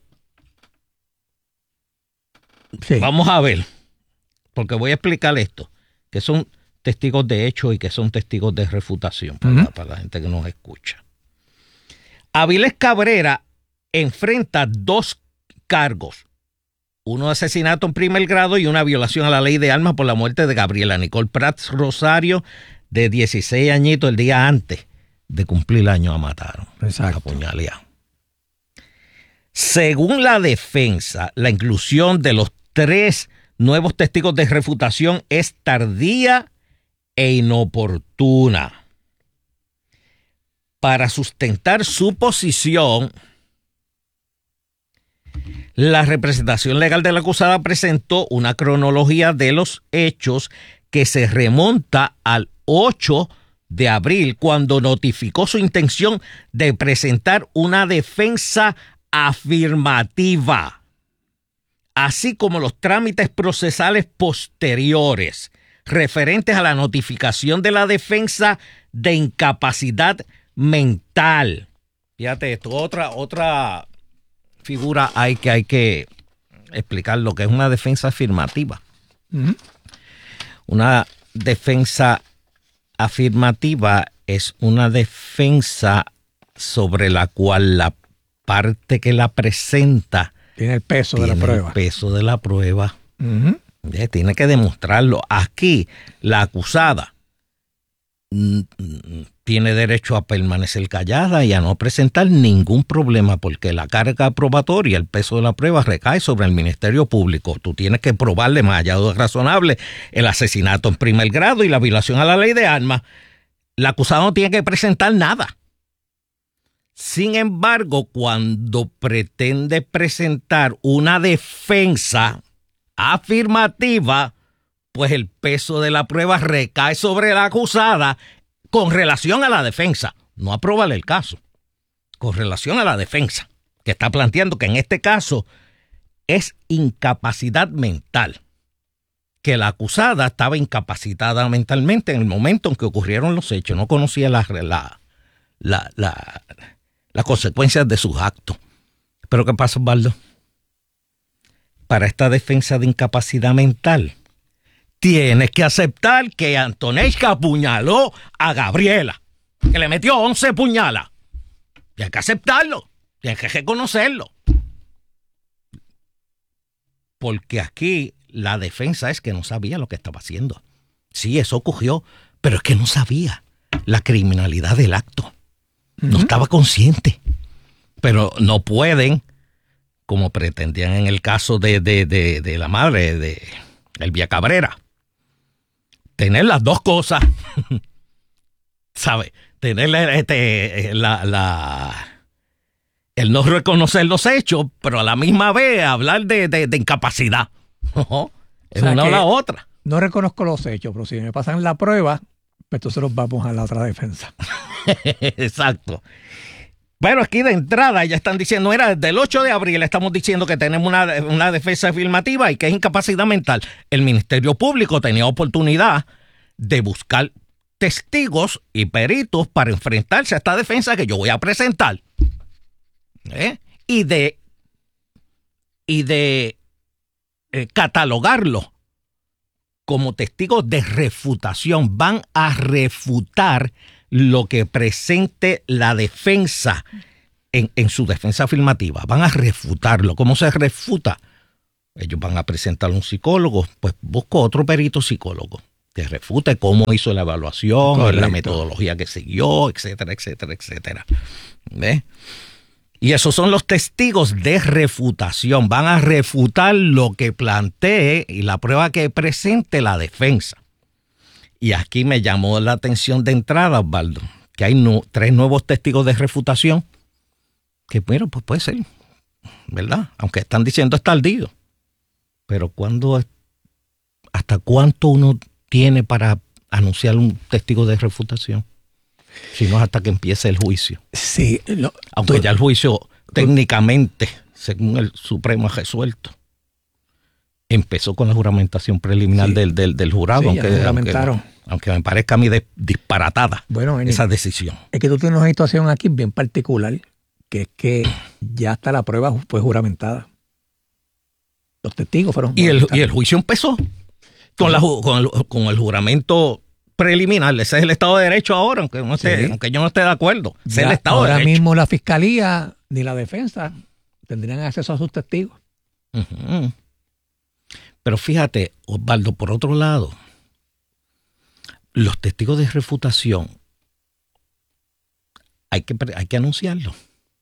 Speaker 14: Sí.
Speaker 13: Vamos a ver, porque voy a explicar esto, que son testigos de hechos y que son testigos de refutación, para, uh-huh. para la gente que nos escucha. Avilés Cabrera enfrenta dos cargos. Uno de asesinato en primer grado y una violación a la ley de armas por la muerte de Gabriela Nicole Prats Rosario, de dieciséis añitos, el día antes de cumplir el año la mataron.
Speaker 14: Exacto.
Speaker 13: Apuñaleada. Según la defensa, la inclusión de los tres nuevos testigos de refutación es tardía e inoportuna. Para sustentar su posición, la representación legal de la acusada presentó una cronología de los hechos que se remonta al ocho de abril, cuando notificó su intención de presentar una defensa afirmativa, así como los trámites procesales posteriores referentes a la notificación de la defensa de incapacidad mental. Fíjate esto, otra, otra figura hay que hay que explicar lo que es una defensa afirmativa. Uh-huh. Una defensa afirmativa es una defensa sobre la cual la parte que la presenta
Speaker 14: tiene el peso
Speaker 13: tiene
Speaker 14: de la prueba.
Speaker 13: El peso de la prueba.
Speaker 14: Uh-huh.
Speaker 13: Tiene que demostrarlo. Aquí la acusada tiene derecho a permanecer callada y a no presentar ningún problema, porque la carga probatoria, el peso de la prueba recae sobre el Ministerio Público. Tú tienes que probarle más allá de razonable el asesinato en primer grado y la violación a la ley de armas. La acusada no tiene que presentar nada. Sin embargo, cuando pretende presentar una defensa afirmativa, pues el peso de la prueba recae sobre la acusada con relación a la defensa, no aprobarle el caso, con relación a la defensa, que está planteando que en este caso es incapacidad mental, que la acusada estaba incapacitada mentalmente en el momento en que ocurrieron los hechos, no conocía la, la, la, la, las consecuencias de sus actos. Pero ¿qué pasa, Osvaldo? Para esta defensa de incapacidad mental, tienes que aceptar que Antonieshka apuñaló a Gabriela, que le metió once puñalas. Tienes que aceptarlo, tienes que reconocerlo. Porque aquí la defensa es que no sabía lo que estaba haciendo. Sí, eso ocurrió, pero es que no sabía la criminalidad del acto. No uh-huh. estaba consciente. Pero no pueden, como pretendían en el caso de, de, de, de la madre de Elvia Cabrera, tener las dos cosas, ¿sabe? Tener este, la, la, el no reconocer los hechos, pero a la misma vez hablar de, de, de incapacidad. ¿No? Es o sea una o la otra.
Speaker 14: No reconozco los hechos, pero si me pasan la prueba, pues entonces nos vamos a la otra defensa.
Speaker 13: Exacto. Bueno, aquí de entrada ya están diciendo, era desde el ocho de abril estamos diciendo que tenemos una, una defensa afirmativa y que es incapacidad mental. El Ministerio Público tenía oportunidad de buscar testigos y peritos para enfrentarse a esta defensa que yo voy a presentar. ¿Eh? Y de, y de eh, catalogarlo como testigos de refutación. Van a refutar lo que presente la defensa en, en su defensa afirmativa. Van a refutarlo. ¿Cómo se refuta? Ellos van a presentar a un psicólogo. Pues busco otro perito psicólogo que refute cómo hizo la evaluación, correcto, la metodología que siguió, etcétera, etcétera, etcétera. ¿Ves? Y esos son los testigos de refutación. Van a refutar lo que plantee y la prueba que presente la defensa. Y aquí me llamó la atención de entrada, Osvaldo, que hay no, tres nuevos testigos de refutación. Que, bueno, pues puede ser, ¿verdad? Aunque están diciendo es tardío. Pero ¿cuándo, hasta cuánto uno tiene para anunciar un testigo de refutación? Si no es hasta que empiece el juicio.
Speaker 14: Sí. Lo,
Speaker 13: Aunque tú, ya el juicio técnicamente, según el Supremo ha resuelto, empezó con la juramentación preliminar sí. del, del, del jurado.
Speaker 14: Sí,
Speaker 13: aunque,
Speaker 14: aunque,
Speaker 13: aunque me parezca a mí de, disparatada
Speaker 14: bueno,
Speaker 13: esa decisión.
Speaker 14: Es que tú tienes una situación aquí bien particular, que es que ya hasta la prueba fue juramentada. Los testigos fueron
Speaker 13: y el, y el juicio empezó con, la, con, el, con el juramento preliminar. Ese es el Estado de Derecho ahora, aunque, no esté, sí. aunque yo no esté de acuerdo. Ese ya, es el Estado
Speaker 14: ahora
Speaker 13: de Derecho.
Speaker 14: Mismo la Fiscalía ni la defensa tendrían acceso a sus testigos.
Speaker 13: Uh-huh. Pero fíjate, Osvaldo, por otro lado, los testigos de refutación hay que, hay que anunciarlo.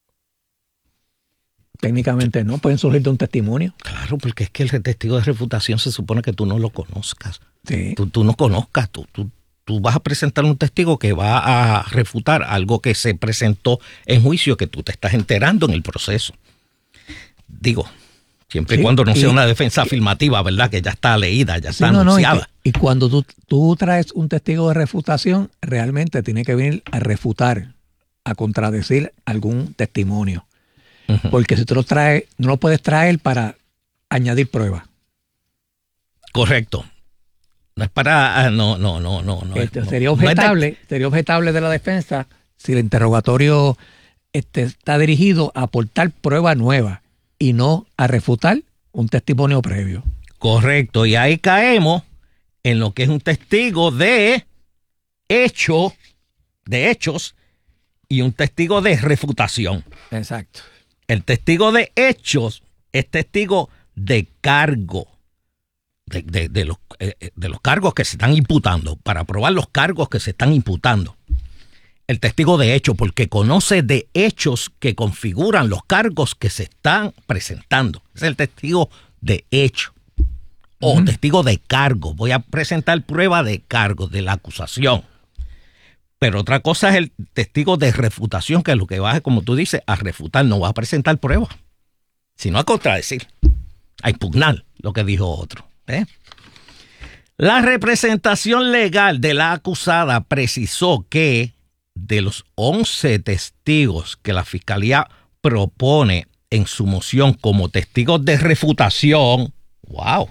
Speaker 14: Técnicamente no, pueden surgir de un testimonio.
Speaker 13: Claro, porque es que el testigo de refutación se supone que tú no lo conozcas.
Speaker 14: Sí.
Speaker 13: Tú, tú no conozcas, tú, tú, tú vas a presentar un testigo que va a refutar algo que se presentó en juicio, que tú te estás enterando en el proceso. Digo, siempre sí, y cuando no sea y, una defensa afirmativa, ¿verdad? Que ya está leída, ya sí, está no, anunciada.
Speaker 14: No, y, y cuando tú, tú traes un testigo de refutación, realmente tiene que venir a refutar, a contradecir algún testimonio. Uh-huh. Porque si tú lo traes, no lo puedes traer para añadir pruebas.
Speaker 13: Correcto. No es para... No, no, no, no. no
Speaker 14: este,
Speaker 13: es,
Speaker 14: sería,
Speaker 13: no,
Speaker 14: objetable,
Speaker 13: no es de...
Speaker 14: sería objetable de la defensa si el interrogatorio este, está dirigido a aportar prueba nueva y no a refutar un testimonio previo.
Speaker 13: Correcto. Y ahí caemos en lo que es un testigo de hecho, de hechos, y un testigo de refutación.
Speaker 14: Exacto.
Speaker 13: El testigo de hechos es testigo de cargo, de, de, de, los, eh, de los cargos que se están imputando, para probar los cargos que se están imputando. El testigo de hechos, porque conoce de hechos que configuran los cargos que se están presentando. Es el testigo de hecho. O uh-huh. testigo de cargo. Voy a presentar prueba de cargo, de la acusación. Pero otra cosa es el testigo de refutación, que es lo que va, como tú dices, a refutar. No va a presentar pruebas, sino a contradecir, a impugnar lo que dijo otro. ¿eh? La representación legal de la acusada precisó que de los once testigos que la Fiscalía propone en su moción como testigos de refutación, wow,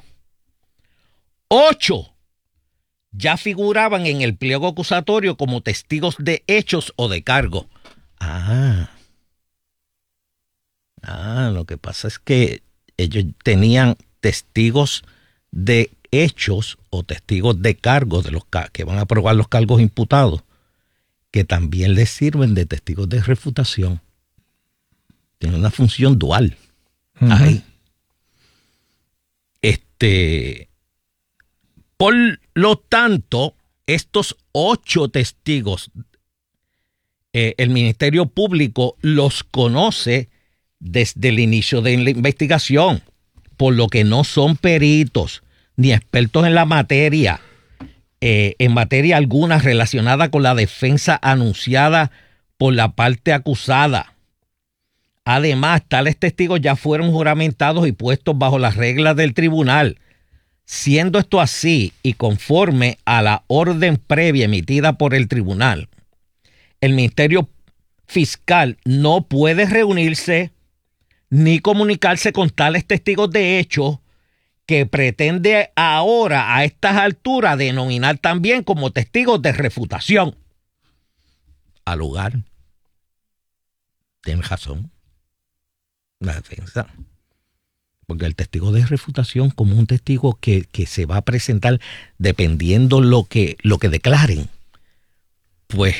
Speaker 13: ocho ya figuraban en el pliego acusatorio como testigos de hechos o de cargo. Ah. Ah, lo que pasa es que ellos tenían testigos de hechos o testigos de cargos de los que van a probar los cargos imputados, que también les sirven de testigos de refutación. Tiene una función dual. Uh-huh. Ahí. Este... Por lo tanto, estos ocho testigos, eh, el Ministerio Público los conoce desde el inicio de la investigación, por lo que no son peritos ni expertos en la materia, eh, en materia alguna relacionada con la defensa anunciada por la parte acusada. Además, tales testigos ya fueron juramentados y puestos bajo las reglas del tribunal. Siendo esto así y conforme a la orden previa emitida por el tribunal, el Ministerio Fiscal no puede reunirse ni comunicarse con tales testigos de hecho que pretende ahora a estas alturas denominar también como testigos de refutación. Al lugar. Tiene razón la defensa. Porque el testigo de refutación, como un testigo que, que se va a presentar dependiendo lo que, lo que declaren, pues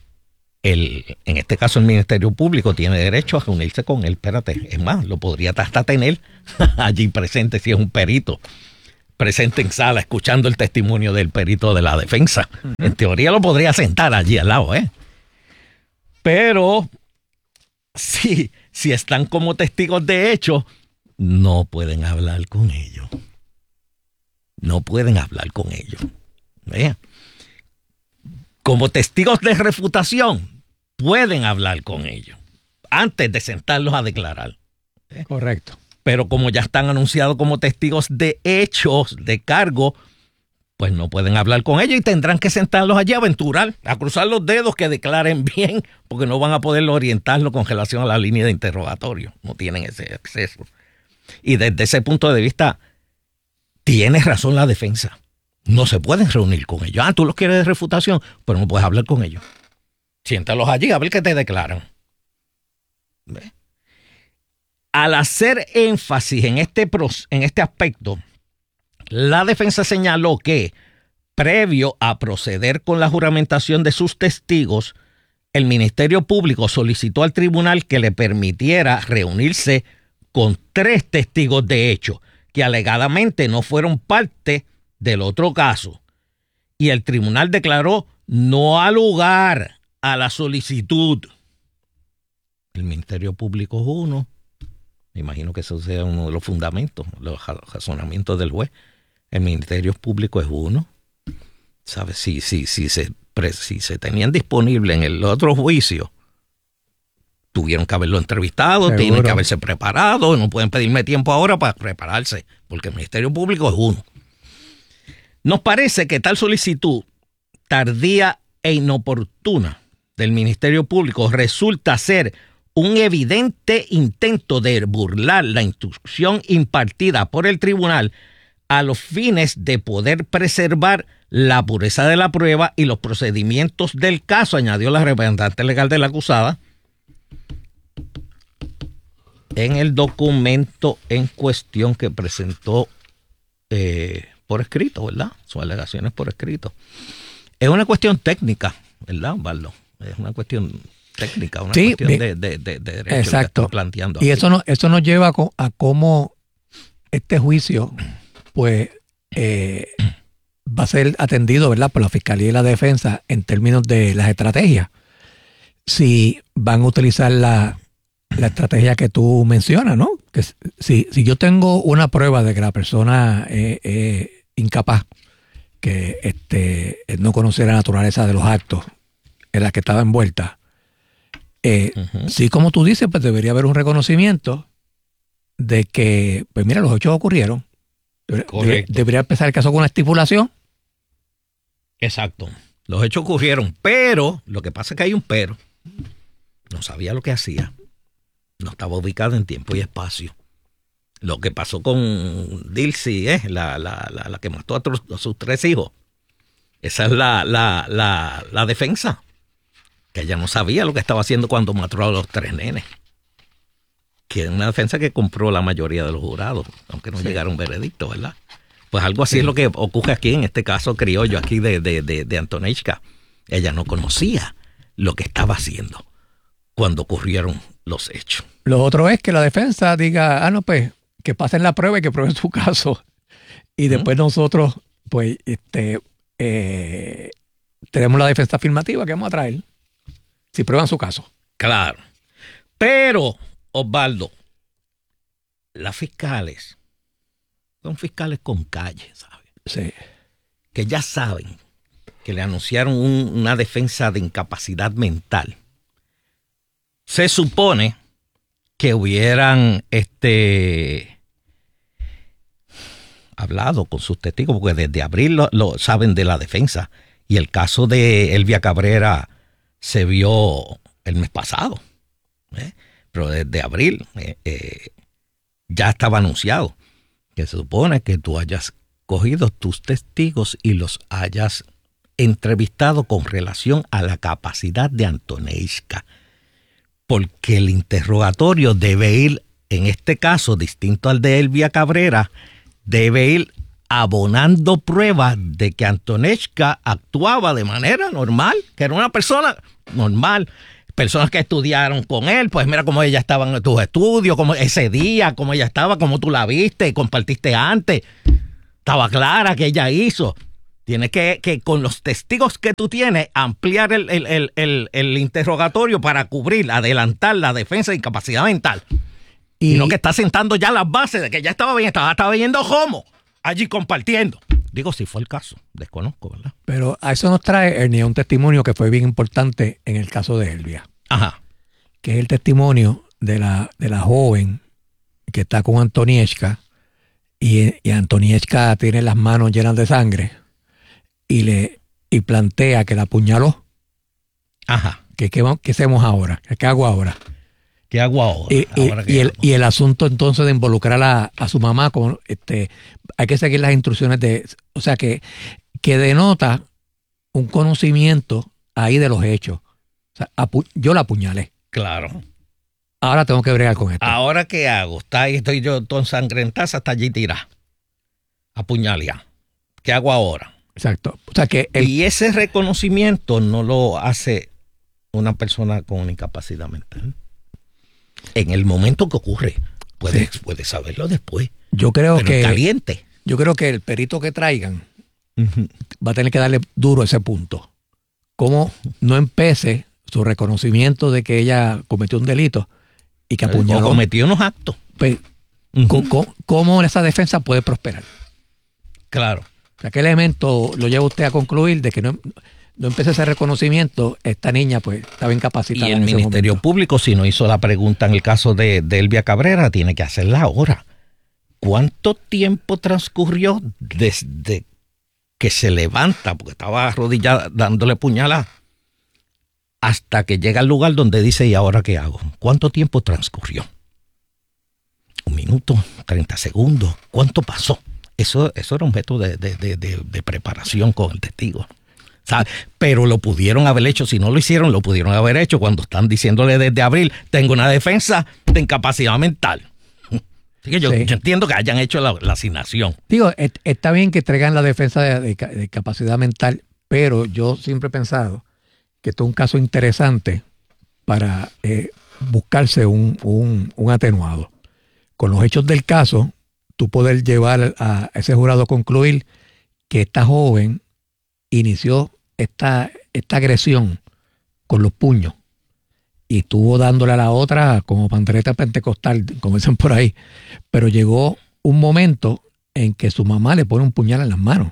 Speaker 13: el, en este caso el Ministerio Público tiene derecho a reunirse con él. Espérate, es más, lo podría hasta tener allí presente si es un perito, presente en sala, escuchando el testimonio del perito de la defensa. Uh-huh. En teoría lo podría sentar allí al lado, ¿eh? Pero si, si están como testigos de hecho, no pueden hablar con ellos. No pueden hablar con ellos. ¿Ve? Como testigos de refutación, pueden hablar con ellos antes de sentarlos a declarar. ¿Ve?
Speaker 14: Correcto.
Speaker 13: Pero como ya están anunciados como testigos de hechos, de cargo, pues no pueden hablar con ellos y tendrán que sentarlos allí a aventurar, a cruzar los dedos que declaren bien, porque no van a poder orientarlo con relación a la línea de interrogatorio. No tienen ese acceso. Y desde ese punto de vista, tiene razón la defensa. No se pueden reunir con ellos. Ah, tú los quieres de refutación, pero no puedes hablar con ellos. Siéntalos allí a ver qué te declaran. ¿Ve? Al hacer énfasis en este, en este aspecto, la defensa señaló que, previo a proceder con la juramentación de sus testigos, el Ministerio Público solicitó al tribunal que le permitiera reunirse con tres testigos de hecho que alegadamente no fueron parte del otro caso. Y el tribunal declaró no ha lugar a la solicitud. El Ministerio Público es uno. Me imagino que eso sea uno de los fundamentos, los razonamientos del juez. El Ministerio Público es uno. ¿Sabes? Si, si, si, se, si se tenían disponible en el otro juicio, tuvieron que haberlo entrevistado, seguro, tienen que haberse preparado, no pueden pedirme tiempo ahora para prepararse, porque el Ministerio Público es uno. Nos parece que tal solicitud tardía e inoportuna del Ministerio Público resulta ser un evidente intento de burlar la instrucción impartida por el tribunal a los fines de poder preservar la pureza de la prueba y los procedimientos del caso, añadió la representante legal de la acusada en el documento en cuestión que presentó eh, por escrito, ¿verdad? Sus alegaciones por escrito. Es una cuestión técnica, ¿verdad, Osvaldo? Es una cuestión técnica, una
Speaker 14: sí,
Speaker 13: cuestión
Speaker 14: bien,
Speaker 13: de, de, de, de derecho
Speaker 14: exacto.
Speaker 13: que estoy planteando.
Speaker 14: Y
Speaker 13: aquí.
Speaker 14: eso, no, eso nos lleva a cómo este juicio pues eh, va a ser atendido, ¿verdad?, por la Fiscalía y la Defensa en términos de las estrategias. Si van a utilizar la, la estrategia que tú mencionas, ¿no? Que si, si yo tengo una prueba de que la persona es eh, eh, incapaz, que este, no conoce la naturaleza de los actos en la que estaba envuelta, eh, uh-huh. sí, como tú dices, pues debería haber un reconocimiento de que, pues mira, los hechos ocurrieron. Debe, debería empezar el caso con una estipulación.
Speaker 13: Exacto. Los hechos ocurrieron, pero lo que pasa es que hay un pero. No sabía lo que hacía. No estaba ubicado en tiempo y espacio. Lo que pasó con Dilcy, eh, la, la, la, la que mató a, tr- a sus tres hijos. Esa es la, la, la, la defensa. Que ella no sabía lo que estaba haciendo cuando mató a los tres nenes. Que es una defensa que compró la mayoría de los jurados, aunque no sí. llegara un veredicto, ¿verdad? Pues algo así sí. es lo que ocurre aquí, en este caso criollo aquí de, de, de, de Antonechka. Ella no conocía lo que estaba haciendo cuando ocurrieron los hechos.
Speaker 14: Lo otro es que la defensa diga, ah, no, pues, que pasen la prueba y que prueben su caso. Y después ¿Mm? nosotros, pues, este, eh, tenemos la defensa afirmativa que vamos a traer si prueban su caso.
Speaker 13: Claro. Pero, Osvaldo, las fiscales son fiscales con calle, ¿sabes?
Speaker 14: Sí.
Speaker 13: Que ya saben que le anunciaron un, una defensa de incapacidad mental. Se supone que hubieran este, hablado con sus testigos, porque desde abril lo, lo saben de la defensa. Y el caso de Elvia Cabrera se vio el mes pasado, ¿eh? Pero desde abril eh, eh, ya estaba anunciado que se supone que tú hayas cogido tus testigos y los hayas entrevistado con relación a la capacidad de Antonechka, porque el interrogatorio debe ir en este caso, distinto al de Elvia Cabrera, debe ir abonando pruebas de que Antonieshka actuaba de manera normal, que era una persona normal. Personas que estudiaron con él, pues mira cómo ella estaba en tus estudios, cómo ese día, cómo ella estaba, cómo tú la viste, compartiste antes. Estaba clara que ella hizo. Tienes que, que con los testigos que tú tienes, ampliar el, el, el, el, el interrogatorio para cubrir, adelantar la defensa de incapacidad mental. Y, y no que está sentando ya las bases de que ya estaba bien, estaba, estaba viendo cómo, allí compartiendo. Digo, si fue el caso, desconozco, ¿verdad?
Speaker 14: Pero a eso nos trae, Ernie, un testimonio que fue bien importante en el caso de Elvia.
Speaker 13: Ajá.
Speaker 14: Que es el testimonio de la, de la joven que está con Antonieshka y, y Antonieshka tiene las manos llenas de sangre y le y plantea que la apuñaló.
Speaker 13: Ajá.
Speaker 14: Que, ¿qué, ¿Qué hacemos ahora? ¿Qué hago ahora?
Speaker 13: ¿Qué hago ahora?
Speaker 14: Y, y,
Speaker 13: ¿Ahora
Speaker 14: y, el,
Speaker 13: hago?
Speaker 14: y el asunto entonces de involucrar a, a su mamá, con este, hay que seguir las instrucciones de, o sea que, que denota un conocimiento ahí de los hechos. O sea, apu, yo la apuñalé.
Speaker 13: Claro.
Speaker 14: Ahora tengo que bregar con esto.
Speaker 13: ¿Ahora qué hago? Está ahí, estoy yo todo ensangrentaza hasta allí tirada. Apuñalea. ¿Qué hago ahora?
Speaker 14: Exacto. O sea que el,
Speaker 13: y ese reconocimiento no lo hace una persona con una incapacidad mental. En el momento que ocurre, puedes, sí. puedes saberlo después.
Speaker 14: Yo creo
Speaker 13: pero
Speaker 14: que
Speaker 13: caliente.
Speaker 14: Yo creo que el perito que traigan
Speaker 13: uh-huh.
Speaker 14: va a tener que darle duro ese punto. Cómo no empece su reconocimiento de que ella cometió un delito y que apuñaló.
Speaker 13: O cometió unos actos.
Speaker 14: Pues, uh-huh. ¿cómo, ¿Cómo esa defensa puede prosperar?
Speaker 13: Claro.
Speaker 14: O sea, ¿qué elemento lo lleva usted a concluir de que no, no empecé ese reconocimiento? Esta niña pues estaba incapacitada.
Speaker 13: Y el
Speaker 14: en ese
Speaker 13: Ministerio
Speaker 14: momento.
Speaker 13: Público, si no hizo la pregunta en el caso de, de Elvia Cabrera, tiene que hacerla ahora. ¿Cuánto tiempo transcurrió desde que se levanta, porque estaba arrodillada dándole puñalada, hasta que llega al lugar donde dice, ¿y ahora qué hago? ¿Cuánto tiempo transcurrió? ¿Un minuto? ¿treinta segundos? ¿Cuánto pasó? Eso, eso era un método de, de, de, de, de preparación con el testigo. ¿Sabe? Pero lo pudieron haber hecho, si no lo hicieron, lo pudieron haber hecho cuando están diciéndole desde abril, tengo una defensa de incapacidad mental. Así que yo, sí. yo entiendo que hayan hecho la, la asignación.
Speaker 14: Digo, et, está bien que traigan la defensa de, de, de capacidad mental, pero yo siempre he pensado que esto es un caso interesante para eh, buscarse un, un, un atenuado. Con los hechos del caso, tú poder llevar a ese jurado a concluir que esta joven inició esta, esta agresión con los puños y estuvo dándole a la otra como pandereta pentecostal, como dicen por ahí, pero llegó un momento en que su mamá le pone un puñal en las manos.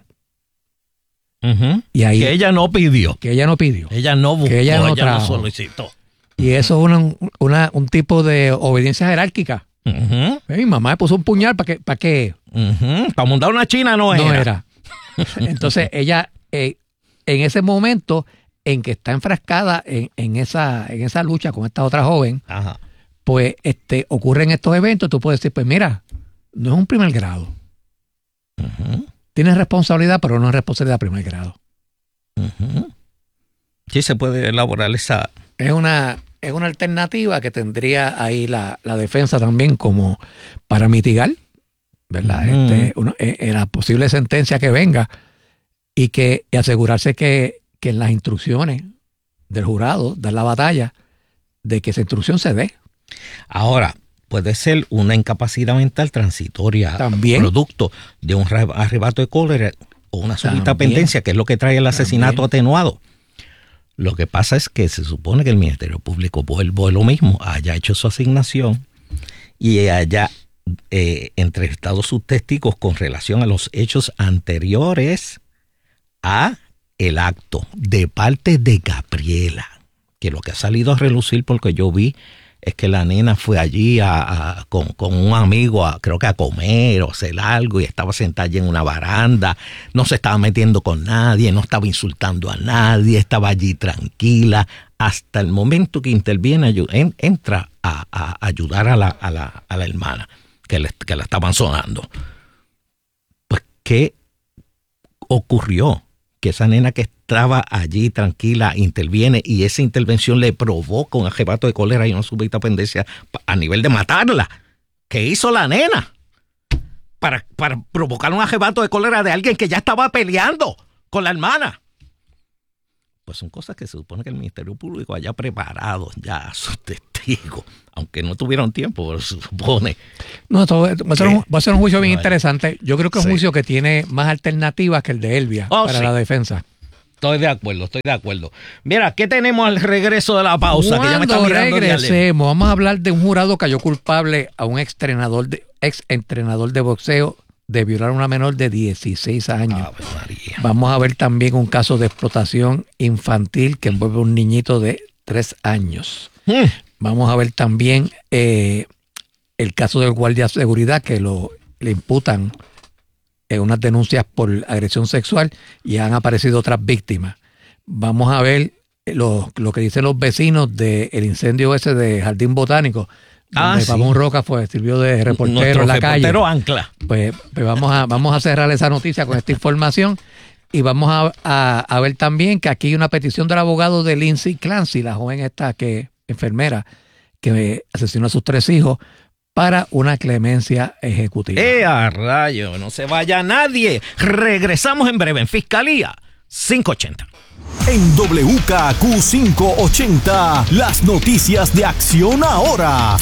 Speaker 13: Uh-huh.
Speaker 14: Y ahí,
Speaker 13: que ella no pidió.
Speaker 14: Que ella no pidió.
Speaker 13: Ella no buscó,
Speaker 14: que ella no,
Speaker 13: ella no
Speaker 14: trajo.
Speaker 13: solicitó.
Speaker 14: Y eso es una, una, un tipo de obediencia jerárquica.
Speaker 13: Uh-huh.
Speaker 14: Mi mamá me puso un puñal para que, para qué.
Speaker 13: Uh-huh. Para montar una china no,
Speaker 14: no
Speaker 13: era.
Speaker 14: era. Entonces ella, eh, en ese momento en que está enfrascada en, en esa, en esa lucha con esta otra joven,
Speaker 13: Ajá.
Speaker 14: pues este, ocurren estos eventos, tú puedes decir, pues mira, no es un primer grado.
Speaker 13: Uh-huh.
Speaker 14: Tienes responsabilidad, pero no es responsabilidad de primer grado.
Speaker 13: Uh-huh. Sí se puede elaborar esa.
Speaker 14: Es una, es una alternativa que tendría ahí la, la defensa también como para mitigar, ¿verdad?
Speaker 13: Uh-huh.
Speaker 14: Este, uno, eh, eh, la posible sentencia que venga y que y asegurarse que, que en las instrucciones del jurado, dar la batalla, de que esa instrucción se dé.
Speaker 13: Ahora, puede ser una incapacidad mental transitoria,
Speaker 14: también,
Speaker 13: producto de un arrebato de cólera o una súbita pendencia, que es lo que trae el asesinato también atenuado. Lo que pasa es que se supone que el Ministerio Público vuelve lo mismo, haya hecho su asignación y haya eh, entrevistado sus testigos con relación a los hechos anteriores a el acto de parte de Gabriela, que lo que ha salido a relucir porque yo vi es que la nena fue allí a, a, con, con un amigo, a, creo que a comer o hacer algo, y estaba sentada allí en una baranda, no se estaba metiendo con nadie, no estaba insultando a nadie, estaba allí tranquila, hasta el momento que interviene, en, entra a, a ayudar a la, a la, a la hermana, que, le, que la estaban sonando. Pues, ¿qué ocurrió? Que esa nena que estaba allí tranquila interviene y esa intervención le provoca un arrebato de cólera y una súbita pendencia a nivel de matarla. ¿Qué hizo la nena? Para, para provocar un arrebato de cólera de alguien que ya estaba peleando con la hermana. Pues son cosas que se supone que el Ministerio Público haya preparado ya a sus testigos, aunque no tuvieron tiempo, pero se supone.
Speaker 14: No, esto va a ser un, va a ser un juicio bien
Speaker 13: no,
Speaker 14: interesante. Yo creo que es un
Speaker 13: sí.
Speaker 14: juicio que tiene más alternativas que el de Elvia
Speaker 13: oh,
Speaker 14: para
Speaker 13: sí.
Speaker 14: la defensa.
Speaker 13: Estoy de acuerdo, estoy de acuerdo. Mira, ¿qué tenemos al regreso de la pausa? Que ya me está
Speaker 14: Cuando
Speaker 13: mirando
Speaker 14: regresemos, vamos a hablar de un jurado que halló culpable a un ex entrenador de, ex entrenador de boxeo de violar a una menor de dieciséis años. Vamos a ver también un caso de explotación infantil que envuelve a un niñito de tres años. Hmm. Vamos a ver también eh, el caso del guardia de seguridad que lo, le imputan eh, unas denuncias por agresión sexual y han aparecido otras víctimas. Vamos a ver lo, lo que dicen los vecinos del incendio ese de Jardín Botánico, donde ah, Pabón sí. Roca fue, sirvió de reportero Nuestro en la calle.
Speaker 13: Reportero ancla.
Speaker 14: Pues, pues vamos, a, vamos a cerrar esa noticia con esta información y vamos a, a, a ver también que aquí hay una petición del abogado de Lindsay Clancy, la joven esta que enfermera que asesinó a sus tres hijos, para una clemencia ejecutiva.
Speaker 13: ¡Eh, a rayo! No se vaya nadie. Regresamos en breve en Fiscalía quinientos ochenta.
Speaker 5: En W K Q quinientos ochenta, las noticias de Acción Ahora.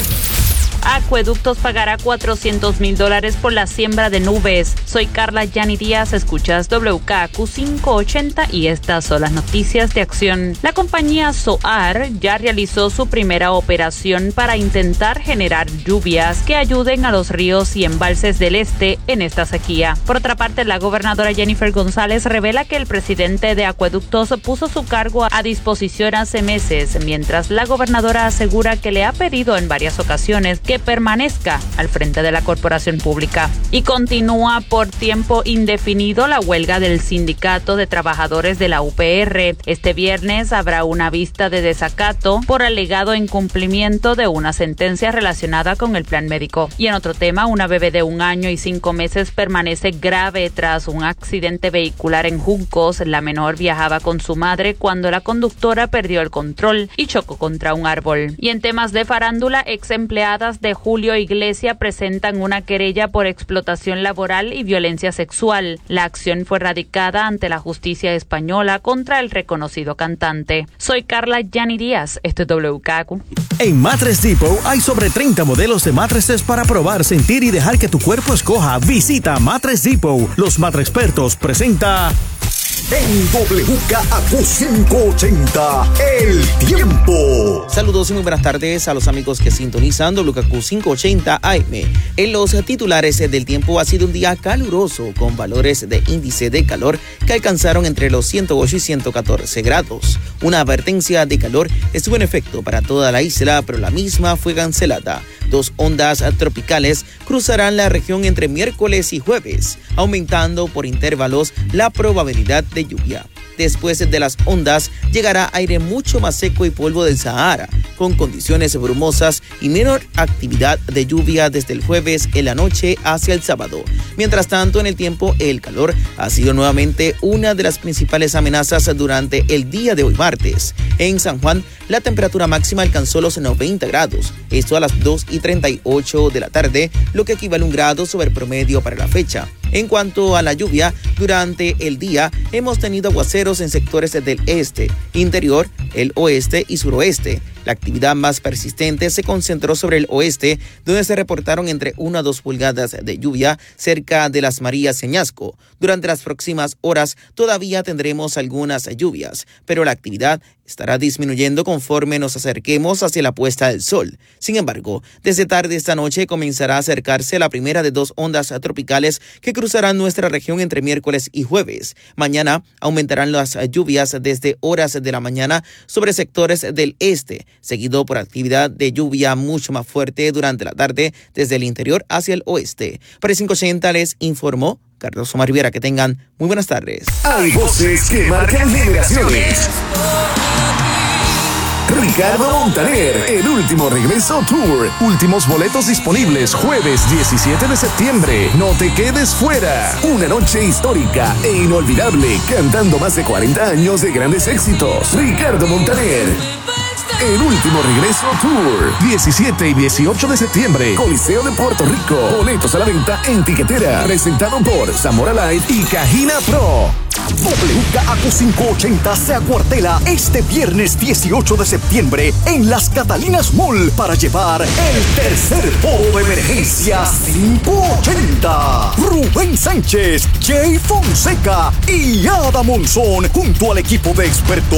Speaker 15: Acueductos pagará cuatrocientos mil dólares por la siembra de nubes. Soy Carla Yani Díaz, escuchas W K Q quinientos ochenta y estas son las noticias de Acción. La compañía SOAR ya realizó su primera operación para intentar generar lluvias que ayuden a los ríos y embalses del este en esta sequía. Por otra parte, la gobernadora Jennifer González revela que el presidente de Acueductos puso su cargo a disposición hace meses, mientras la gobernadora asegura que le ha pedido en varias ocasiones que permanezca al frente de la corporación pública. Y continúa por tiempo indefinido la huelga del Sindicato de Trabajadores de la U P R. Este viernes habrá una vista de desacato por alegado incumplimiento de una sentencia relacionada con el plan médico. Y en otro tema, una bebé de un año y cinco meses permanece grave tras un accidente vehicular en Juncos. La menor viajaba con su madre cuando la conductora perdió el control y chocó contra un árbol. Y en temas de farándula, ex empleadas de Julio Iglesia presentan una querella por explotación laboral y violencia sexual. La acción fue radicada ante la justicia española contra el reconocido cantante. Soy Carla Yani Díaz, esto es W K Q.
Speaker 16: En Mattress Depot hay sobre treinta modelos de mattresses para probar, sentir y dejar que tu cuerpo escoja. Visita Mattress Depot. Los Mattress Expertos presenta
Speaker 5: en W K Q quinientos ochenta, el tiempo.
Speaker 17: Saludos y muy buenas tardes a los amigos que sintonizan W K Q quinientos ochenta A M. En los titulares del tiempo, ha sido un día caluroso con valores de índice de calor que alcanzaron entre los ciento ocho y ciento catorce grados. Una advertencia de calor estuvo en efecto para toda la isla, pero la misma fue cancelada. Dos ondas tropicales cruzarán la región entre miércoles y jueves, aumentando por intervalos la probabilidad de lluvia. Después de las ondas llegará aire mucho más seco y polvo del Sahara, con condiciones brumosas y menor actividad de lluvia desde el jueves en la noche hacia el sábado. Mientras tanto, en el tiempo, el calor ha sido nuevamente una de las principales amenazas durante el día de hoy martes. En San Juan, la temperatura máxima alcanzó los noventa grados, esto a las dos y treinta y ocho de la tarde, lo que equivale a un grado sobre el promedio para la fecha. En cuanto a la lluvia, durante el día hemos tenido aguaceros en sectores del este, interior, el oeste y suroeste. La actividad más persistente se concentró sobre el oeste, donde se reportaron entre una a dos pulgadas de lluvia cerca de Las Marías y Añasco. Durante las próximas horas todavía tendremos algunas lluvias, pero la actividad estará disminuyendo conforme nos acerquemos hacia la puesta del sol. Sin embargo, desde tarde esta noche comenzará a acercarse la primera de dos ondas tropicales que cruzarán nuestra región entre miércoles y jueves. Mañana aumentarán las lluvias desde horas de la mañana sobre sectores del este, seguido por actividad de lluvia mucho más fuerte durante la tarde desde el interior hacia el oeste. Para quinientos ochenta les informó Carlos Omar Rivera. Que tengan muy buenas tardes.
Speaker 5: Hay voces que marcan generaciones. Ricardo Montaner, el último regreso tour. Últimos boletos disponibles jueves diecisiete de septiembre. No te quedes fuera. Una noche histórica e inolvidable, cantando más de cuarenta años de grandes éxitos. Ricardo Montaner,
Speaker 18: El Último Regreso Tour. diecisiete y dieciocho de septiembre. Coliseo de Puerto Rico. Boletos a la venta en Tiquetera. Presentado por Zamora Light y Cajina Pro.
Speaker 5: W K A Q quinientos ochenta se acuartela este viernes dieciocho de septiembre en Las Catalinas Mall para llevar el tercer foro de emergencia quinientos ochenta. Rubén Sánchez, Jay Fonseca y Ada Monzón junto al equipo de expertos